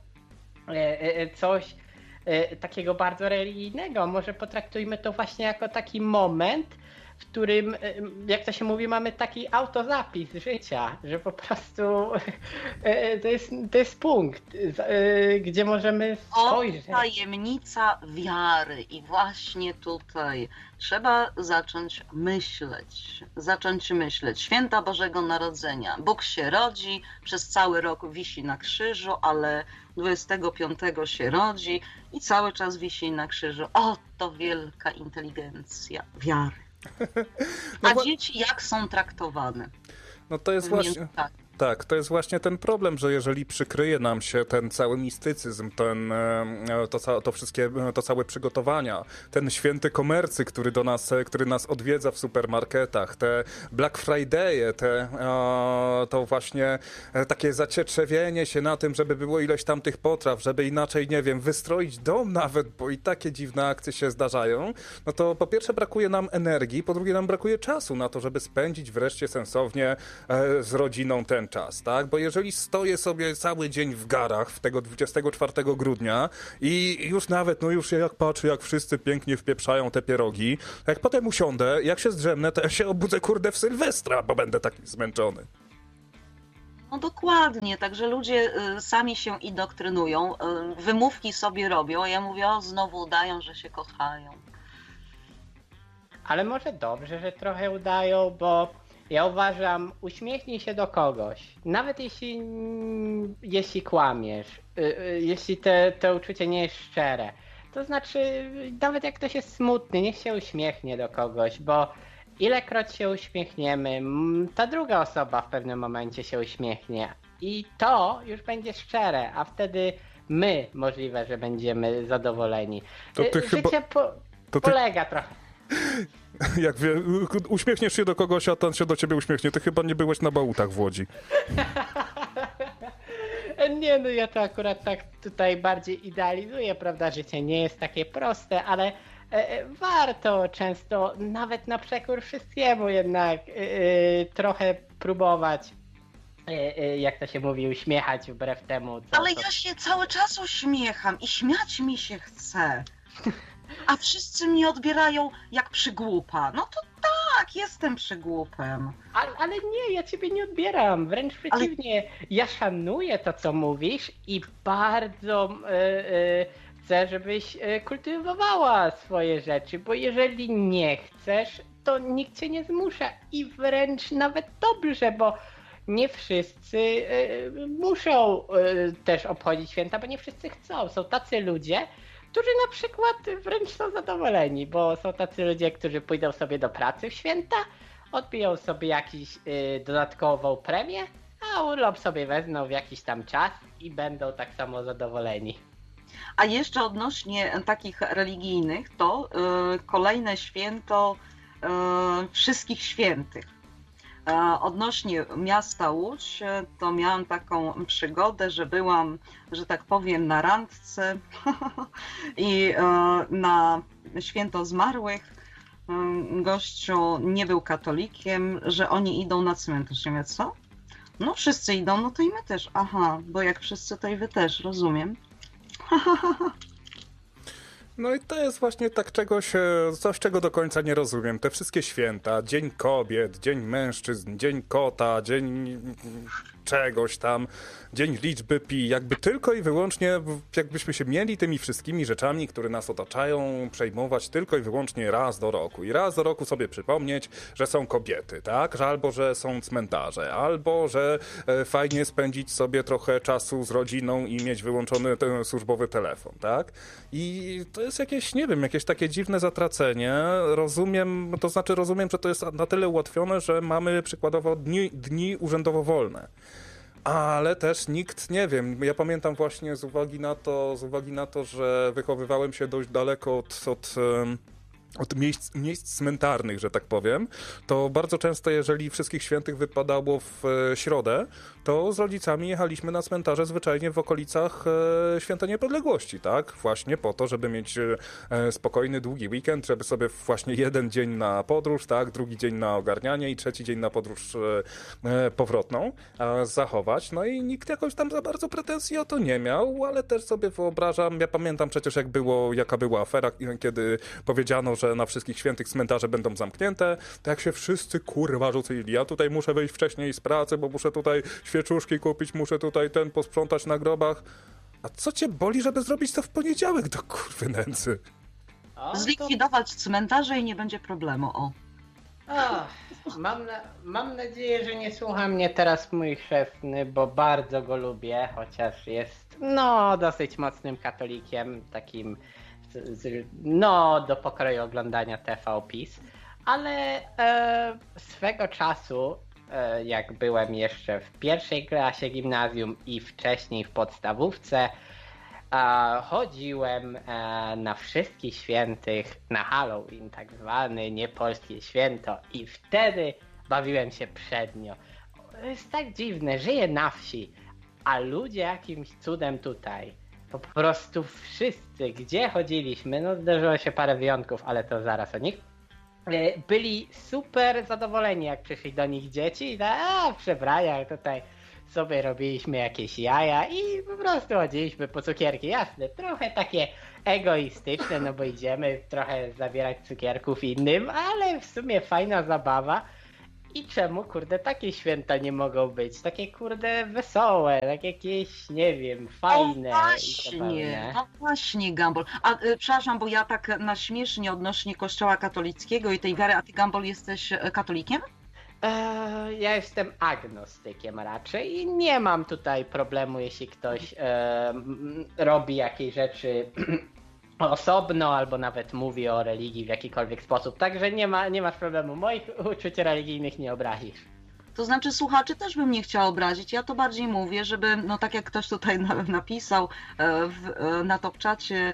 coś takiego bardzo religijnego. Może potraktujmy to właśnie jako taki moment, w którym, jak to się mówi, mamy taki autozapis życia, że po prostu to jest, to jest punkt, gdzie możemy spojrzeć.
O, tajemnica wiary i właśnie tutaj trzeba zacząć myśleć, zacząć myśleć. Święta Bożego Narodzenia. Bóg się rodzi, przez cały rok wisi na krzyżu, ale dwudziestego piątego się rodzi i cały czas wisi na krzyżu. O, to wielka inteligencja wiary. A no, dzieci jak są traktowane?
No to jest właśnie... Tak. Tak, to jest właśnie ten problem, że jeżeli przykryje nam się ten cały mistycyzm, ten, to, to wszystkie, to całe przygotowania, ten święty komercy, który do nas, który nas odwiedza w supermarketach, te Black Friday'e, te, to właśnie takie zacietrzewienie się na tym, żeby było ileś tam tych potraw, żeby inaczej, nie wiem, wystroić dom nawet, bo i takie dziwne akcje się zdarzają, no to po pierwsze brakuje nam energii, po drugie nam brakuje czasu na to, żeby spędzić wreszcie sensownie z rodziną ten czas, tak? Bo jeżeli stoję sobie cały dzień w garach w tego dwudziestego czwartego grudnia i już nawet, no już jak patrzę, jak wszyscy pięknie wpieprzają te pierogi, jak potem usiądę, jak się zdrzemnę, to ja się obudzę, kurde, w Sylwestra, bo będę taki zmęczony.
No dokładnie, także ludzie y, sami się indoktrynują, y, wymówki sobie robią, a ja mówię, o, znowu udają, że się kochają.
Ale może dobrze, że trochę udają, bo ja uważam, uśmiechnij się do kogoś, nawet jeśli, jeśli kłamiesz, jeśli te, to uczucie nie jest szczere. To znaczy, nawet jak ktoś jest smutny, niech się uśmiechnie do kogoś, bo ilekroć się uśmiechniemy, ta druga osoba w pewnym momencie się uśmiechnie i to już będzie szczere, a wtedy my możliwe, że będziemy zadowoleni.
To ty
Życie
chyba...
po,
to ty...
polega trochę.
Jak wie, uśmiechniesz się do kogoś, a ten się do ciebie uśmiechnie. Ty chyba nie byłeś na bałutach w Łodzi.
Nie, no ja to akurat tak tutaj bardziej idealizuję, prawda? Życie nie jest takie proste, ale e, warto często, nawet na przekór wszystkiemu jednak e, trochę próbować, e, e, jak to się mówi, uśmiechać wbrew temu, co...
Ale ja się cały czas uśmiecham i śmiać mi się chce. A wszyscy mnie odbierają jak przygłupa. No to tak, jestem przygłupem.
Ale, ale nie, ja ciebie nie odbieram. Wręcz przeciwnie. Ale... Ja szanuję to, co mówisz i bardzo y, y, chcę, żebyś y, kultywowała swoje rzeczy, bo jeżeli nie chcesz, to nikt cię nie zmusza i wręcz nawet dobrze, bo nie wszyscy y, muszą y, też obchodzić święta, bo nie wszyscy chcą. Są tacy ludzie, którzy na przykład wręcz są zadowoleni, bo są tacy ludzie, którzy pójdą sobie do pracy w święta, odbiją sobie jakąś y, dodatkową premię, a urlop sobie wezmą w jakiś tam czas i będą tak samo zadowoleni.
A jeszcze odnośnie takich religijnych, to y, kolejne święto y, wszystkich świętych. Odnośnie miasta Łódź, to miałam taką przygodę, że byłam, że tak powiem, na randce i na święto zmarłych gościu nie był katolikiem, że oni idą na cmentarz. Ja mówię, co? No wszyscy idą, no to i my też. Aha, bo jak wszyscy, to i wy też, rozumiem.
No i to jest właśnie tak czegoś, coś czego do końca nie rozumiem. Te wszystkie święta, Dzień Kobiet, Dzień Mężczyzn, Dzień Kota, Dzień czegoś tam, Dzień Liczby Pi, jakby tylko i wyłącznie, jakbyśmy się mieli tymi wszystkimi rzeczami, które nas otaczają, przejmować tylko i wyłącznie raz do roku. I raz do roku sobie przypomnieć, że są kobiety, tak? Że albo, że są cmentarze, albo, że fajnie spędzić sobie trochę czasu z rodziną i mieć wyłączony ten służbowy telefon, tak? I to jest jakieś, nie wiem, jakieś takie dziwne zatracenie. Rozumiem, to znaczy rozumiem, że to jest na tyle ułatwione, że mamy przykładowo dni, dni urzędowo wolne. Ale też nikt, nie wiem, ja pamiętam właśnie z uwagi na to, z uwagi na to, że wychowywałem się dość daleko od, od, od miejsc, miejsc cmentarnych, że tak powiem, to bardzo często, jeżeli Wszystkich Świętych wypadało w środę, to z rodzicami jechaliśmy na cmentarze zwyczajnie w okolicach Święta Niepodległości, tak? Właśnie po to, żeby mieć spokojny, długi weekend, żeby sobie właśnie jeden dzień na podróż, tak? Drugi dzień na ogarnianie i trzeci dzień na podróż powrotną zachować. No i nikt jakoś tam za bardzo pretensji o to nie miał, ale też sobie wyobrażam, ja pamiętam przecież jak było, jaka była afera, kiedy powiedziano, że na Wszystkich Świętych cmentarze będą zamknięte, to jak się wszyscy kurwa rzucili, ja tutaj muszę wyjść wcześniej z pracy, bo muszę tutaj świeczuszki kupić, muszę tutaj ten posprzątać na grobach. A co cię boli, żeby zrobić to w poniedziałek do kurwy nędzy?
O, zlikwidować to... cmentarze i nie będzie problemu, o.
o mam, na, mam nadzieję, że nie słucha mnie teraz mój chrzestny, bo bardzo go lubię, chociaż jest no dosyć mocnym katolikiem, takim no do pokroju oglądania T V PiS. ale e, swego czasu, e, jak byłem jeszcze w pierwszej klasie gimnazjum i wcześniej w podstawówce, e, chodziłem e, na wszystkich świętych, na Halloween tak zwany, niepolskie święto, i wtedy bawiłem się przednio. To jest tak dziwne, żyję na wsi, a ludzie jakimś cudem tutaj, po prostu wszyscy, gdzie chodziliśmy, no zdarzyło się parę wyjątków, ale to zaraz o nich, byli super zadowoleni, jak przyszli do nich dzieci i tak, a w przebraniach tutaj sobie robiliśmy jakieś jaja i po prostu chodziliśmy po cukierki. Jasne, trochę takie egoistyczne, no bo idziemy trochę zabierać cukierków innym, ale w sumie fajna zabawa. I czemu, kurde, takie święta nie mogą być? Takie, kurde, wesołe, tak jakieś, nie wiem, fajne.
O właśnie, no właśnie, Gumball. A y, przepraszam, bo ja tak na śmiesznie odnośnie kościoła katolickiego i tej wiary, a ty, Gumball, jesteś katolikiem?
Eee, ja jestem agnostykiem raczej i nie mam tutaj problemu, jeśli ktoś e, robi jakieś rzeczy osobno, albo nawet mówi o religii w jakikolwiek sposób. Także nie ma, nie masz problemu. Moich uczuć religijnych nie obrazisz.
To znaczy, słuchaczy też bym nie chciała obrazić. Ja to bardziej mówię, żeby, no tak jak ktoś tutaj napisał w, na top-czacie,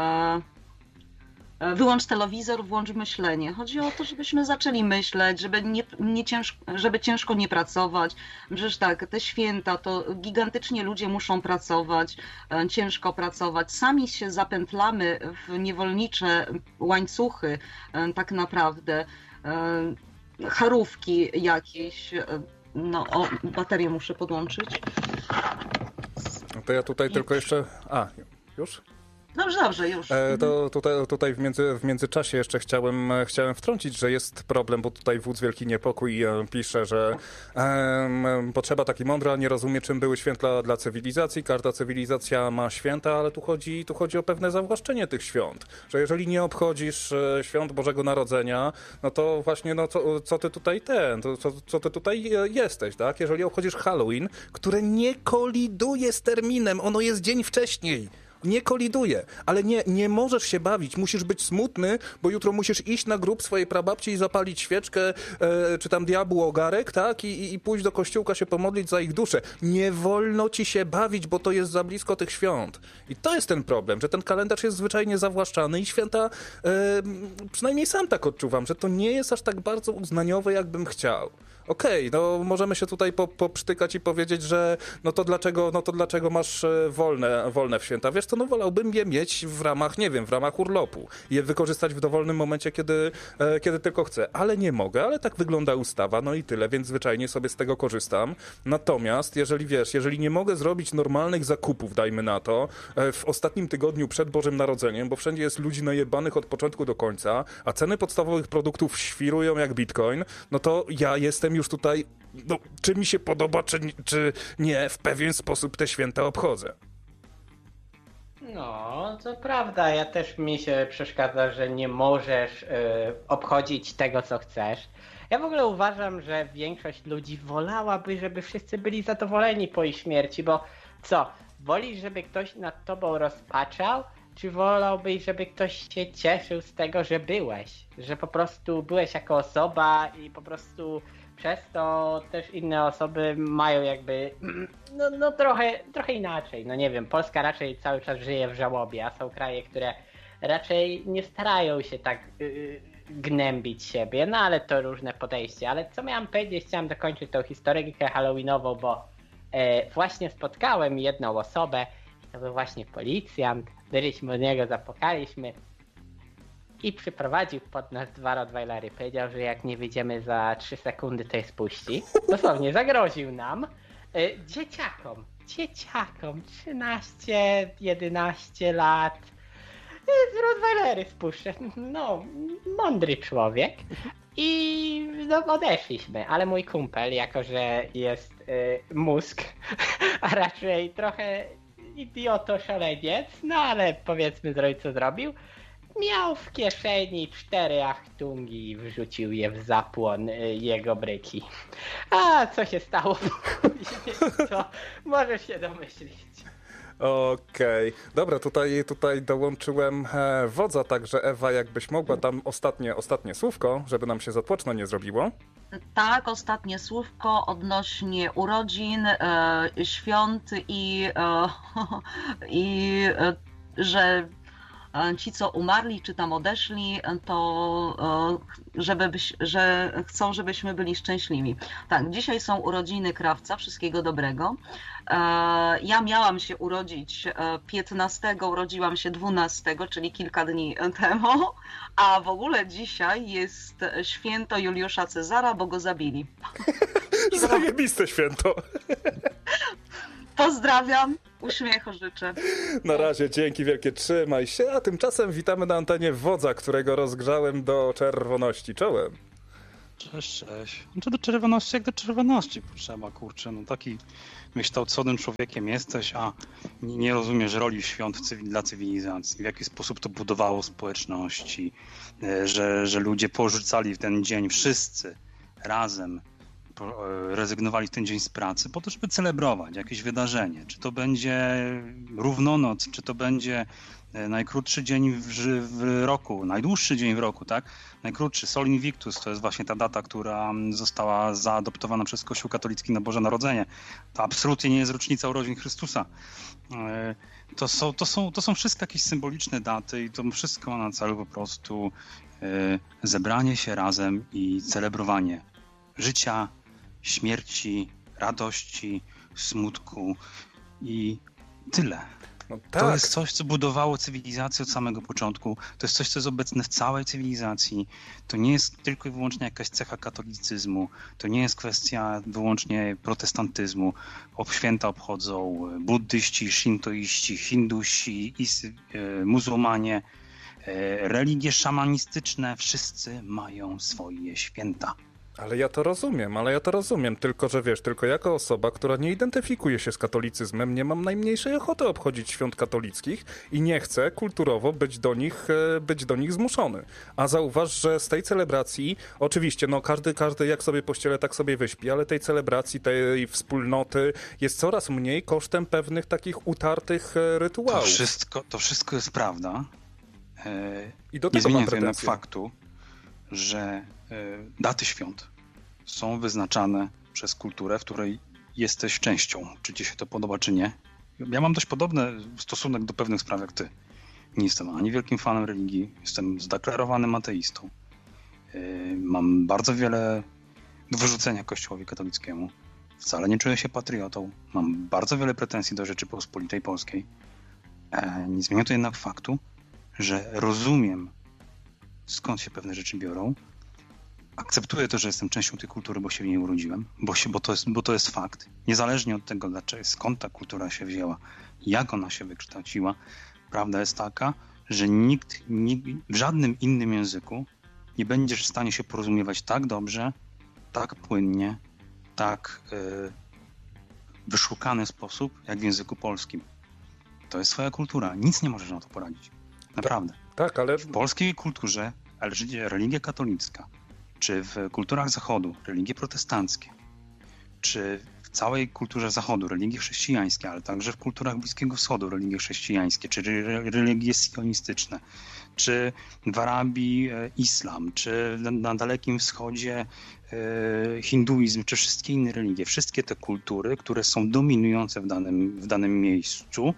wyłącz telewizor, włącz myślenie. Chodzi o to, żebyśmy zaczęli myśleć, żeby, nie, nie ciężko, żeby ciężko nie pracować. Przecież tak, te święta to gigantycznie ludzie muszą pracować, ciężko pracować. Sami się zapętlamy w niewolnicze łańcuchy tak naprawdę. Charówki jakieś. No, o, baterię muszę podłączyć.
No to ja tutaj tylko jeszcze... A, już?
Dobrze, dobrze, już.
E, to tutaj, tutaj w, między, w międzyczasie jeszcze chciałem, chciałem wtrącić, że jest problem, bo tutaj wódz Wielki Niepokój e, pisze, że e, potrzeba taki mądry, a nie rozumie, czym były święta dla cywilizacji. Każda cywilizacja ma święta, ale tu chodzi, tu chodzi o pewne zawłaszczenie tych świąt. Że jeżeli nie obchodzisz e, świąt Bożego Narodzenia, no to właśnie, no co, co ty tutaj ten, to, co, co ty tutaj jesteś, tak? Jeżeli obchodzisz Halloween, które nie koliduje z terminem, ono jest dzień wcześniej. Nie koliduje, ale nie, nie możesz się bawić, musisz być smutny, bo jutro musisz iść na grób swojej prababci i zapalić świeczkę, e, czy tam diabłu ogarek, tak? I, i pójść do kościółka się pomodlić za ich duszę. Nie wolno ci się bawić, bo to jest za blisko tych świąt. I to jest ten problem, że ten kalendarz jest zwyczajnie zawłaszczany i święta, e, przynajmniej sam tak odczuwam, że to nie jest aż tak bardzo uznaniowe, jakbym chciał. Okej, okay, no możemy się tutaj po, poprztykać i powiedzieć, że no to dlaczego, no to dlaczego masz wolne, wolne w święta? Wiesz co, no wolałbym je mieć w ramach, nie wiem, w ramach urlopu. Je wykorzystać w dowolnym momencie, kiedy, e, kiedy tylko chcę. Ale nie mogę, ale tak wygląda ustawa, no i tyle, więc zwyczajnie sobie z tego korzystam. Natomiast, jeżeli wiesz, jeżeli nie mogę zrobić normalnych zakupów, dajmy na to, e, w ostatnim tygodniu przed Bożym Narodzeniem, bo wszędzie jest ludzi najebanych od początku do końca, a ceny podstawowych produktów świrują jak bitcoin, no to ja jestem już tutaj, no, czy mi się podoba, czy, czy nie, w pewien sposób te święta obchodzę.
No, to prawda, ja też mi się przeszkadza, że nie możesz y, obchodzić tego, co chcesz. Ja w ogóle uważam, że większość ludzi wolałaby, żeby wszyscy byli zadowoleni po ich śmierci, bo co, wolisz, żeby ktoś nad tobą rozpaczał, czy wolałbyś, żeby ktoś się cieszył z tego, że byłeś? Że po prostu byłeś jako osoba i po prostu przez to też inne osoby mają jakby, no, no trochę, trochę inaczej. No nie wiem, Polska raczej cały czas żyje w żałobie, a są kraje, które raczej nie starają się tak yy, gnębić siebie, no ale to różne podejście. Ale co miałem powiedzieć, chciałem dokończyć tą historyjkę halloweenową, bo yy, właśnie spotkałem jedną osobę, to był właśnie policjant, byliśmy od niego, zapukaliśmy i przyprowadził pod nas dwa rottweilery. Powiedział, że jak nie wyjdziemy za trzy sekundy, to je spuści. Dosłownie zagroził nam, y, dzieciakom, dzieciakom, trzynaście, jedenaście lat, y, rottweilery spuszczę. No, mądry człowiek. I no, odeszliśmy, ale mój kumpel, jako że jest y, mózg, a raczej trochę idioto szaleniec, no ale powiedzmy zrobił co zrobił, miał w kieszeni cztery achtungi i wrzucił je w zapłon y, jego bryki. A co się stało później, to możesz się domyślić.
Okej, okay. Dobra, tutaj, tutaj dołączyłem e, wodza, także Ewa, jakbyś mogła tam ostatnie, ostatnie słówko, żeby nam się zatłoczno nie zrobiło.
Tak, ostatnie słówko odnośnie urodzin, e, świąt i, e, i e, że ci, co umarli, czy tam odeszli, to żeby byś, że chcą, żebyśmy byli szczęśliwi. Tak, dzisiaj są urodziny Krawca, wszystkiego dobrego. Ja miałam się urodzić piętnastego, urodziłam się dwunastego, czyli kilka dni temu, a w ogóle dzisiaj jest święto Juliusza Cezara, bo go zabili.
Zajebiste święto.
Pozdrawiam, uśmiechu życzę.
Na razie, dzięki wielkie, trzymaj się, a tymczasem witamy na antenie wodza, którego rozgrzałem do czerwoności. Czołem.
Cześć, cześć. Znaczy do czerwoności jak do czerwoności potrzeba, kurczę, no taki wykształconym człowiekiem jesteś, a nie rozumiesz roli świąt dla cywilizacji, w jaki sposób to budowało społeczności, że, że ludzie porzucali w ten dzień wszyscy razem, rezygnowali w ten dzień z pracy po to, żeby celebrować jakieś wydarzenie. Czy to będzie równonoc, czy to będzie najkrótszy dzień w, w roku, najdłuższy dzień w roku, tak? Najkrótszy, Sol Invictus, to jest właśnie ta data, która została zaadoptowana przez Kościół katolicki na Boże Narodzenie. To absolutnie nie jest rocznica urodzin Chrystusa. To są, to są, to są wszystko jakieś symboliczne daty i to wszystko ma na celu po prostu zebranie się razem i celebrowanie życia, śmierci, radości, smutku i tyle.
No tak.
To jest coś, co budowało cywilizację od samego początku. To jest coś, co jest obecne w całej cywilizacji. To nie jest tylko i wyłącznie jakaś cecha katolicyzmu. To nie jest kwestia wyłącznie protestantyzmu. Ob święta obchodzą buddyści, szintoiści, hindusi, is, e, muzułmanie, e, religie szamanistyczne. Wszyscy mają swoje święta.
Ale ja to rozumiem, ale ja to rozumiem, tylko że wiesz, tylko jako osoba, która nie identyfikuje się z katolicyzmem, nie mam najmniejszej ochoty obchodzić świąt katolickich i nie chcę kulturowo być do nich, być do nich zmuszony. A zauważ, że z tej celebracji, oczywiście, no każdy, każdy jak sobie pościele, tak sobie wyśpi, ale tej celebracji, tej wspólnoty jest coraz mniej kosztem pewnych takich utartych rytuałów.
To wszystko, to wszystko jest prawda.
I do
nie
tego mam
zmienia to jednak
pretensje.
faktu, że daty świąt są wyznaczane przez kulturę, w której jesteś częścią, czy ci się to podoba, czy nie. Ja mam dość podobny stosunek do pewnych spraw jak ty. Nie jestem ani wielkim fanem religii, jestem zdeklarowanym ateistą. Mam bardzo wiele do wyrzucenia Kościołowi katolickiemu. Wcale nie czuję się patriotą. Mam bardzo wiele pretensji do Rzeczypospolitej Polskiej. Nie zmienia to jednak faktu, że rozumiem, skąd się pewne rzeczy biorą. Akceptuję to, że jestem częścią tej kultury, bo się w niej urodziłem, bo, się, bo, to, jest, bo to jest fakt. Niezależnie od tego, dlaczego, skąd ta kultura się wzięła, jak ona się wykształciła, prawda jest taka, że nikt, nikt w żadnym innym języku nie będziesz w stanie się porozumiewać tak dobrze, tak płynnie, tak yy, wyszukany sposób, jak w języku polskim. To jest swoja kultura. Nic nie możesz na to poradzić. Naprawdę.
Tak, ale...
W polskiej kulturze, ale religia katolicka, czy w kulturach Zachodu, religie protestanckie, czy w całej kulturze Zachodu, religie chrześcijańskie, ale także w kulturach Bliskiego Wschodu, religie chrześcijańskie, czy religie sionistyczne, czy w Arabii islam, czy na Dalekim Wschodzie hinduizm, czy wszystkie inne religie, wszystkie te kultury, które są dominujące w danym, w danym miejscu,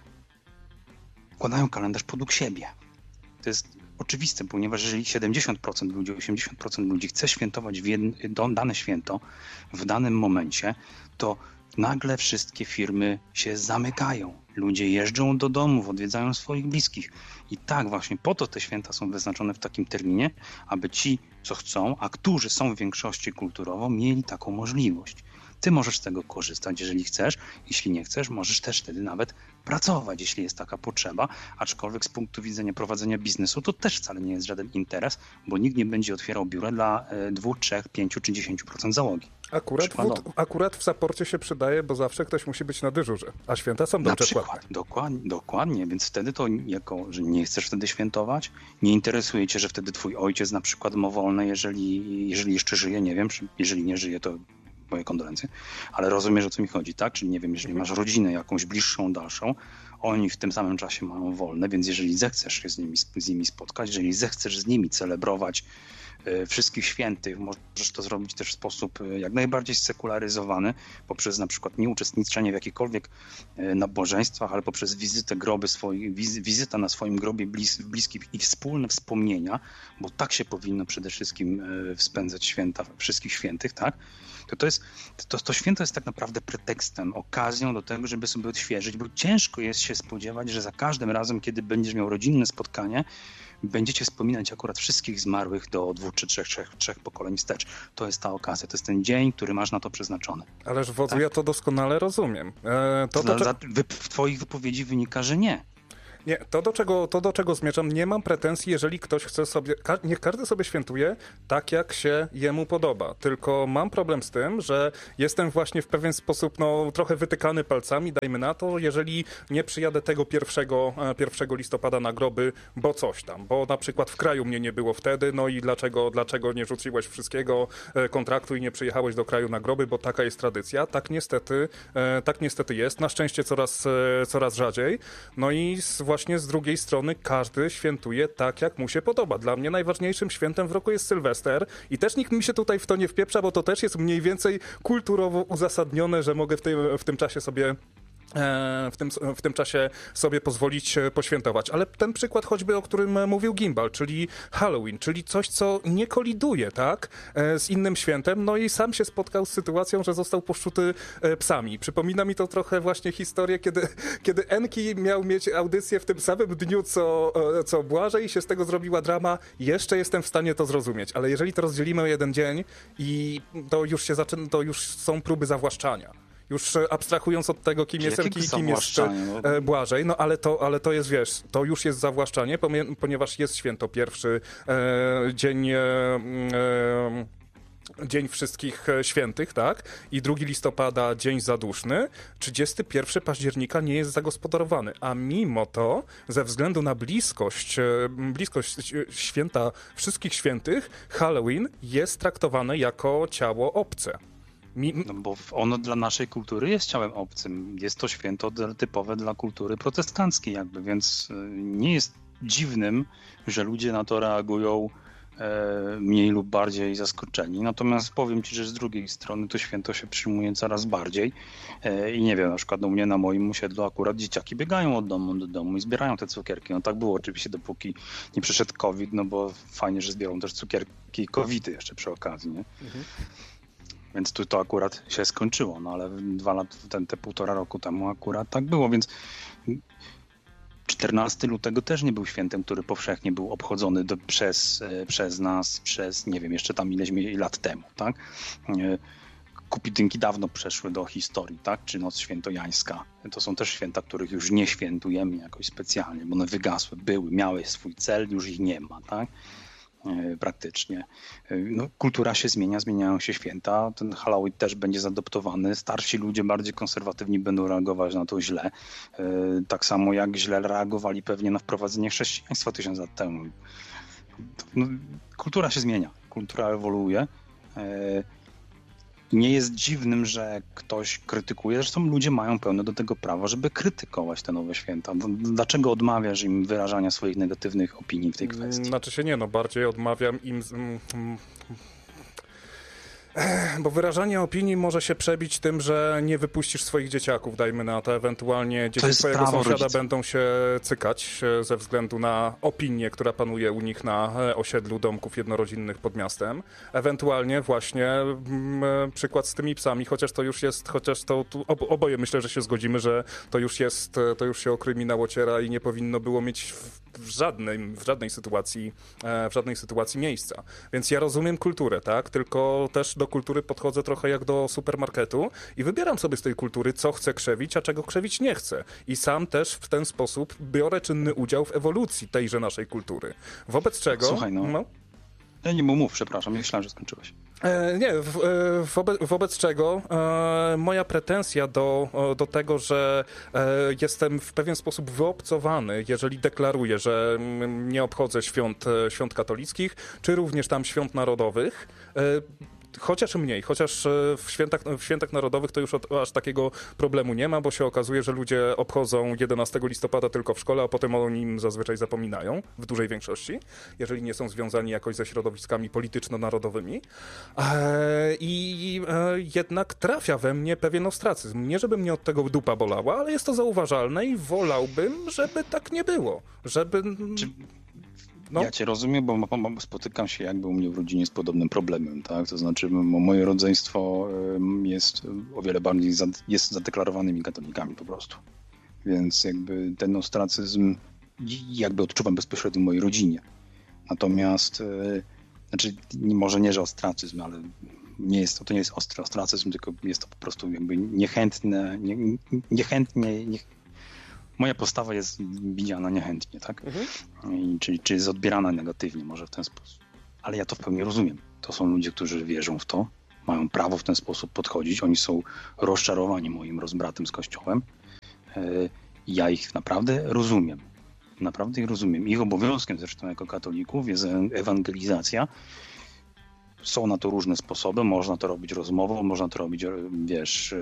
układają kalendarz podług siebie. To jest oczywiste, ponieważ jeżeli siedemdziesiąt procent ludzi, osiemdziesiąt procent ludzi chce świętować w jedno, dane święto w danym momencie, to nagle wszystkie firmy się zamykają. Ludzie jeżdżą do domów, odwiedzają swoich bliskich. I tak właśnie po to te święta są wyznaczone w takim terminie, aby ci, co chcą, a którzy są w większości kulturowo, mieli taką możliwość. Ty możesz z tego korzystać, jeżeli chcesz. Jeśli nie chcesz, możesz też wtedy nawet pracować, jeśli jest taka potrzeba. Aczkolwiek z punktu widzenia prowadzenia biznesu to też wcale nie jest żaden interes, bo nikt nie będzie otwierał biura dla dwóch, trzech, pięciu czy dziesięciu procent załogi.
Akurat w, akurat w saporcie się przydaje, bo zawsze ktoś musi być na dyżurze, a święta są dobrze płatne.
Dokładnie, dokładnie, więc wtedy to jako, że nie chcesz wtedy świętować, nie interesuje cię, że wtedy twój ojciec na przykład ma wolne, jeżeli, jeżeli jeszcze żyje, nie wiem, jeżeli nie żyje, to moje kondolencje, ale rozumiesz, o co mi chodzi, tak? Czyli nie wiem, jeżeli masz rodzinę jakąś bliższą, dalszą, oni w tym samym czasie mają wolne, więc jeżeli zechcesz się z nimi, z nimi spotkać, jeżeli zechcesz z nimi celebrować wszystkich świętych, możesz to zrobić też w sposób jak najbardziej sekularyzowany, poprzez na przykład nieuczestniczenie w jakichkolwiek nabożeństwach, ale poprzez wizytę groby swoich, wizyta na swoim grobie blis, bliskich i wspólne wspomnienia, bo tak się powinno przede wszystkim spędzać święta wszystkich świętych, tak? To, to, jest, to, to święto jest tak naprawdę pretekstem, okazją do tego, żeby sobie odświeżyć, bo ciężko jest się spodziewać, że za każdym razem, kiedy będziesz miał rodzinne spotkanie, będziecie wspominać akurat wszystkich zmarłych do dwóch czy trzech, trzech, trzech pokoleń wstecz. To jest ta okazja, to jest ten dzień, który masz na to przeznaczony.
Ależ wodzu,
tak?
ja to doskonale rozumiem. E, to,
to,
to,
za, w twoich wypowiedzi wynika, że nie.
Nie, to do, czego, to do czego zmierzam, nie mam pretensji, jeżeli ktoś chce sobie, ka- niech każdy sobie świętuje tak, jak się jemu podoba, tylko mam problem z tym, że jestem właśnie w pewien sposób no, trochę wytykany palcami, dajmy na to, jeżeli nie przyjadę tego pierwszego, pierwszego listopada na groby, bo coś tam, bo na przykład w kraju mnie nie było wtedy, no i dlaczego, dlaczego nie rzuciłeś wszystkiego kontraktu i nie przyjechałeś do kraju na groby, bo taka jest tradycja, tak niestety, tak niestety jest, na szczęście coraz, coraz rzadziej, no i właśnie z drugiej strony każdy świętuje tak, jak mu się podoba. Dla mnie najważniejszym świętem w roku jest Sylwester i też nikt mi się tutaj w to nie wpieprza, bo to też jest mniej więcej kulturowo uzasadnione, że mogę w tym, w tym czasie sobie w tym, w tym czasie sobie pozwolić poświętować. Ale ten przykład choćby, o którym mówił Gimbal, czyli Halloween, czyli coś, co nie koliduje, tak, z innym świętem, no i sam się spotkał z sytuacją, że został poszczuty psami. Przypomina mi to trochę właśnie historię, kiedy, kiedy Enki miał mieć audycję w tym samym dniu, co, co Błażej i się z tego zrobiła drama. Jeszcze jestem w stanie to zrozumieć, ale jeżeli to rozdzielimy o jeden dzień i to już się zaczyna, to już są próby zawłaszczania. Już abstrahując od tego, kim jest Enki i kim jest e, Błażej, no ale to, ale to jest, wiesz, to już jest zawłaszczanie, ponieważ jest święto pierwszy, e, dzień... E, e, Dzień Wszystkich Świętych, tak? I drugiego listopada Dzień Zaduszny. trzydziestego pierwszego października nie jest zagospodarowany, a mimo to, ze względu na bliskość, bliskość święta Wszystkich Świętych, Halloween jest traktowane jako ciało obce. Mi...
No bo ono dla naszej kultury jest ciałem obcym. Jest to święto typowe dla kultury protestanckiej jakby, więc nie jest dziwnym, że ludzie na to reagują mniej lub bardziej zaskoczeni. Natomiast powiem ci, że z drugiej strony to święto się przyjmuje coraz bardziej i nie wiem, na przykład u mnie na moim osiedlu akurat dzieciaki biegają od domu do domu i zbierają te cukierki. No tak było oczywiście, dopóki nie przyszedł COVID, no bo fajnie, że zbiorą też cukierki i covidy jeszcze przy okazji, nie? Mhm. Więc tu to akurat się skończyło, no ale dwa lata, ten, te półtora roku temu akurat tak było, więc czternastego lutego też nie był świętem, który powszechnie był obchodzony do, przez, przez nas, przez nie wiem, jeszcze tam ileś lat temu, tak? Kupidynki dawno przeszły do historii, tak? Czy Noc Świętojańska. To są też święta, których już nie świętujemy jakoś specjalnie, bo one wygasły, były, miały swój cel, już ich nie ma, tak? Praktycznie. No, kultura się zmienia, zmieniają się święta. Ten Halloween też będzie zaadoptowany. Starsi ludzie, bardziej konserwatywni będą reagować na to źle. Tak samo jak źle reagowali pewnie na wprowadzenie chrześcijaństwa tysiąc lat temu. No, kultura się zmienia, kultura ewoluuje. Nie jest dziwnym, że ktoś krytykuje. Zresztą ludzie mają pełne do tego prawo, żeby krytykować te nowe święta. Dlaczego odmawiasz im wyrażania swoich negatywnych opinii w tej kwestii?
Znaczy się nie, no bardziej odmawiam im... Bo wyrażanie opinii może się przebić tym, że nie wypuścisz swoich dzieciaków, dajmy na to, ewentualnie dzieci swojego sąsiada rodzica. Będą się cykać ze względu na opinię, która panuje u nich na osiedlu domków jednorodzinnych pod miastem. Ewentualnie właśnie m, przykład z tymi psami, chociaż to już jest, chociaż to tu oboje myślę, że się zgodzimy, że to już jest, to już się o kryminał ociera i nie powinno było mieć w, w, żadnej, w żadnej sytuacji, w żadnej sytuacji miejsca. Więc ja rozumiem kulturę, tak? Tylko też do kultury podchodzę trochę jak do supermarketu i wybieram sobie z tej kultury, co chcę krzewić, a czego krzewić nie chcę. I sam też w ten sposób biorę czynny udział w ewolucji tejże naszej kultury. Wobec czego...
Słuchaj, no... no. Ja nie mów, przepraszam, myślałem, że skończyłeś.
E, nie, w, wobec, wobec czego e, moja pretensja do, do tego, że e, jestem w pewien sposób wyobcowany, jeżeli deklaruję, że nie obchodzę świąt, świąt katolickich, czy również tam świąt narodowych, e, chociaż mniej, chociaż w świętach, w świętach narodowych to już od, aż takiego problemu nie ma, bo się okazuje, że ludzie obchodzą jedenastego listopada tylko w szkole, a potem o nim zazwyczaj zapominają, w dużej większości, jeżeli nie są związani jakoś ze środowiskami polityczno-narodowymi. I jednak trafia we mnie pewien ostracyzm. Nie, żeby mnie od tego dupa bolała, ale jest to zauważalne i wolałbym, żeby tak nie było. Żeby...
Czy...
No.
Ja cię rozumiem, bo spotykam się jakby u mnie w rodzinie z podobnym problemem, tak? To znaczy moje rodzeństwo jest o wiele bardziej jest zadeklarowanymi katolikami po prostu. Więc jakby ten ostracyzm jakby odczuwam bezpośrednio w mojej rodzinie. Natomiast znaczy może nie, że ostracyzm, ale nie jest to, to nie jest ostry ostracyzm, tylko jest to po prostu jakby niechętne, nie, niechętnie, nie, moja postawa jest widziana niechętnie, tak? Mhm. I, czyli, czy jest odbierana negatywnie może w ten sposób. Ale ja to w pełni rozumiem. To są ludzie, którzy wierzą w to, mają prawo w ten sposób podchodzić. Oni są rozczarowani moim rozbratem z Kościołem. Ja ich naprawdę rozumiem. Naprawdę ich rozumiem. Ich obowiązkiem zresztą jako katolików jest ewangelizacja. Są na to różne sposoby. Można to robić rozmową, można to robić, wiesz,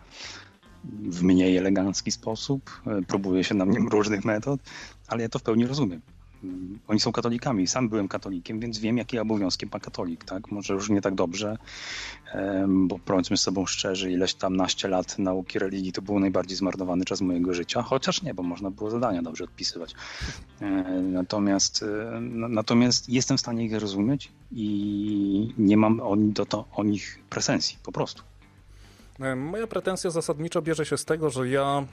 w mniej elegancki sposób. Próbuje się na mnie różnych metod, ale ja to w pełni rozumiem. Oni są katolikami. Sam byłem katolikiem, więc wiem, jakie obowiązki ma katolik. Tak? Może już nie tak dobrze, bo powiedzmy z sobą szczerze, ileś tam naście lat nauki religii to był najbardziej zmarnowany czas mojego życia, chociaż nie, bo można było zadania dobrze odpisywać. Natomiast, natomiast jestem w stanie ich rozumieć i nie mam o, do to, o nich pretensji, po prostu.
Moja pretensja zasadniczo bierze się z tego, że ja e,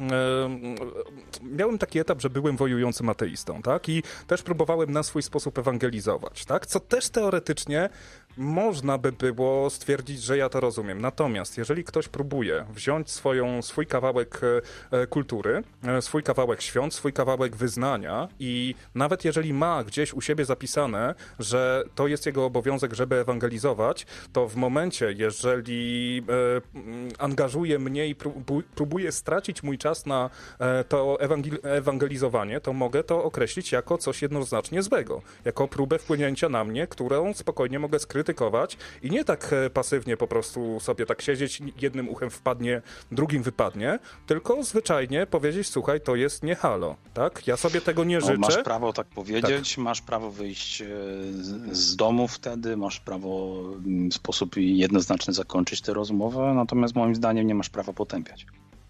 miałem taki etap, że byłem wojującym ateistą, tak? I też próbowałem na swój sposób ewangelizować, tak? Co też teoretycznie można by było stwierdzić, że ja to rozumiem. Natomiast jeżeli ktoś próbuje wziąć swoją, swój kawałek e, kultury, e, swój kawałek świąt, swój kawałek wyznania i nawet jeżeli ma gdzieś u siebie zapisane, że to jest jego obowiązek, żeby ewangelizować, to w momencie, jeżeli e, angażuje mnie i próbuje stracić mój czas na to ewangelizowanie, to mogę to określić jako coś jednoznacznie złego. Jako próbę wpłynięcia na mnie, którą spokojnie mogę skrytykować i nie tak pasywnie po prostu sobie tak siedzieć, jednym uchem wpadnie, drugim wypadnie, tylko zwyczajnie powiedzieć, słuchaj, to jest nie halo, tak? Ja sobie tego nie życzę.
No, masz prawo tak powiedzieć, tak. Masz prawo wyjść z domu wtedy, masz prawo w sposób jednoznaczny zakończyć tę rozmowę, natomiast moim zdaniem nie masz prawa potępiać.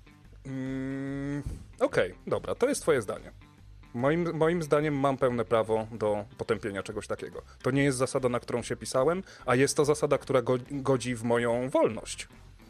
Mm, Okej, okay, dobra, to jest twoje zdanie. Moim, moim zdaniem mam pełne prawo do potępienia czegoś takiego. To nie jest zasada, na którą się pisałem, a jest to zasada, która go, godzi w moją wolność.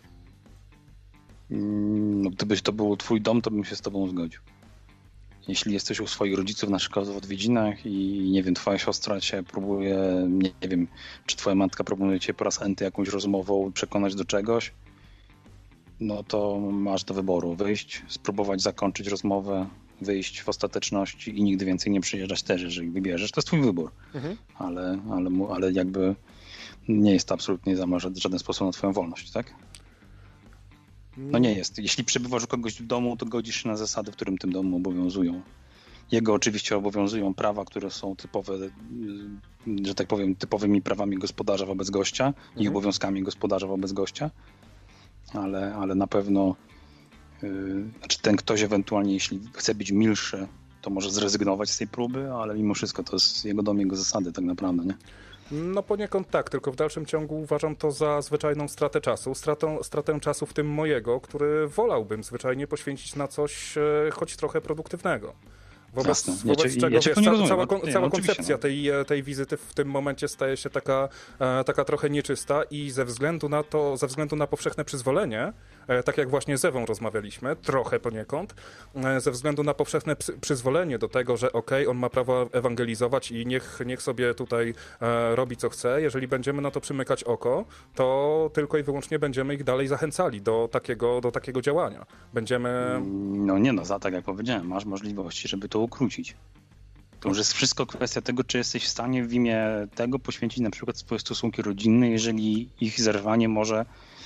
Mm, no, gdybyś to był twój dom, to bym się z tobą zgodził. Jeśli jesteś u swoich rodziców na przykład w odwiedzinach i nie wiem, twoja siostra cię próbuje, nie, nie wiem, czy twoja matka próbuje cię po raz enty jakąś rozmową przekonać do czegoś, no to masz do wyboru wyjść, spróbować zakończyć rozmowę, wyjść w ostateczności i nigdy więcej nie przyjeżdżać też, jeżeli wybierzesz. To jest twój wybór, mhm. ale, ale, ale jakby nie jest to absolutnie w żaden sposób na twoją wolność, tak? No nie jest. Jeśli przebywasz u kogoś w domu, to godzisz się na zasady, w którym tym domu obowiązują. Jego oczywiście obowiązują prawa, które są typowe, że tak powiem, typowymi prawami gospodarza wobec gościa mhm. i obowiązkami gospodarza wobec gościa, ale, ale na pewno yy, znaczy ten ktoś ewentualnie, jeśli chce być milszy, to może zrezygnować z tej próby, ale mimo wszystko to jest jego dom, jego zasady tak naprawdę, nie?
No poniekąd tak, tylko w dalszym ciągu uważam to za zwyczajną stratę czasu. Stratę, stratę czasu w tym mojego, który wolałbym zwyczajnie poświęcić na coś e, choć trochę produktywnego. Wobec,
Jasne.
wobec
ja cię,
czego
ja cię
wiesz,
rozumiem,
cała,
nie,
cała
no,
koncepcja
no.
tej, tej wizyty w tym momencie staje się taka, e, taka trochę nieczysta i ze względu na to, ze względu na powszechne przyzwolenie, e, tak jak właśnie z Ewą rozmawialiśmy, trochę poniekąd, e, ze względu na powszechne psy, przyzwolenie do tego, że okej, okay, on ma prawo ewangelizować i niech, niech sobie tutaj e, robi co chce, jeżeli będziemy na to przymykać oko, to tylko i wyłącznie będziemy ich dalej zachęcali do takiego, do takiego działania. Będziemy...
No nie no, za tak jak powiedziałem, masz możliwości, żeby to ukrócić. To już jest wszystko kwestia tego, czy jesteś w stanie w imię tego poświęcić na przykład swoje stosunki rodzinne, jeżeli ich zerwanie może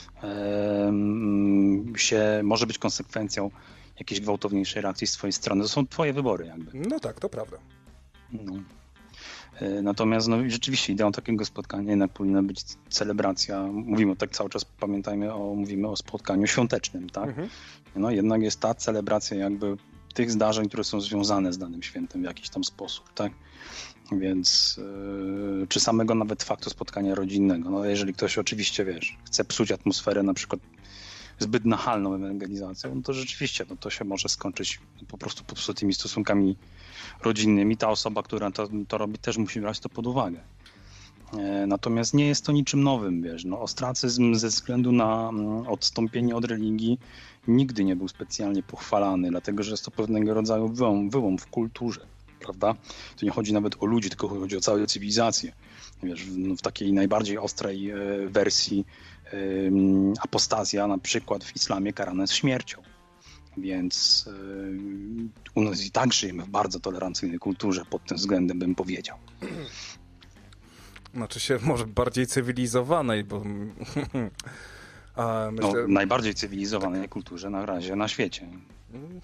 e, się, może być konsekwencją jakiejś gwałtowniejszej reakcji z twojej strony. To są twoje wybory jakby.
No tak, to prawda.
No. Natomiast no, rzeczywiście ideą takiego spotkania jednak powinna być celebracja. Mówimy tak cały czas, pamiętajmy, o, mówimy o spotkaniu świątecznym, tak? Mhm. No jednak jest ta celebracja jakby tych zdarzeń, które są związane z danym świętem w jakiś tam sposób, tak? Więc yy, czy samego nawet faktu spotkania rodzinnego. No jeżeli ktoś oczywiście, wiesz, chce psuć atmosferę na przykład zbyt nachalną ewangelizacją, no to rzeczywiście no to się może skończyć po prostu popsutymi stosunkami rodzinnymi. Ta osoba, która to, to robi, też musi brać to pod uwagę. E, natomiast nie jest to niczym nowym, wiesz. No, ostracyzm ze względu na mm, odstąpienie od religii nigdy nie był specjalnie pochwalany, dlatego że jest to pewnego rodzaju wyłom, wyłom w kulturze, prawda? Tu nie chodzi nawet o ludzi, tylko chodzi o całą cywilizację. Wiesz, w, w takiej najbardziej ostrej e, wersji e, apostazja na przykład w islamie karana jest śmiercią. Więc yy, u nas i tak żyjemy w bardzo tolerancyjnej kulturze pod tym względem, bym powiedział.
Znaczy się może bardziej cywilizowanej, bo... A myślę...
no, najbardziej cywilizowanej kulturze na razie na świecie.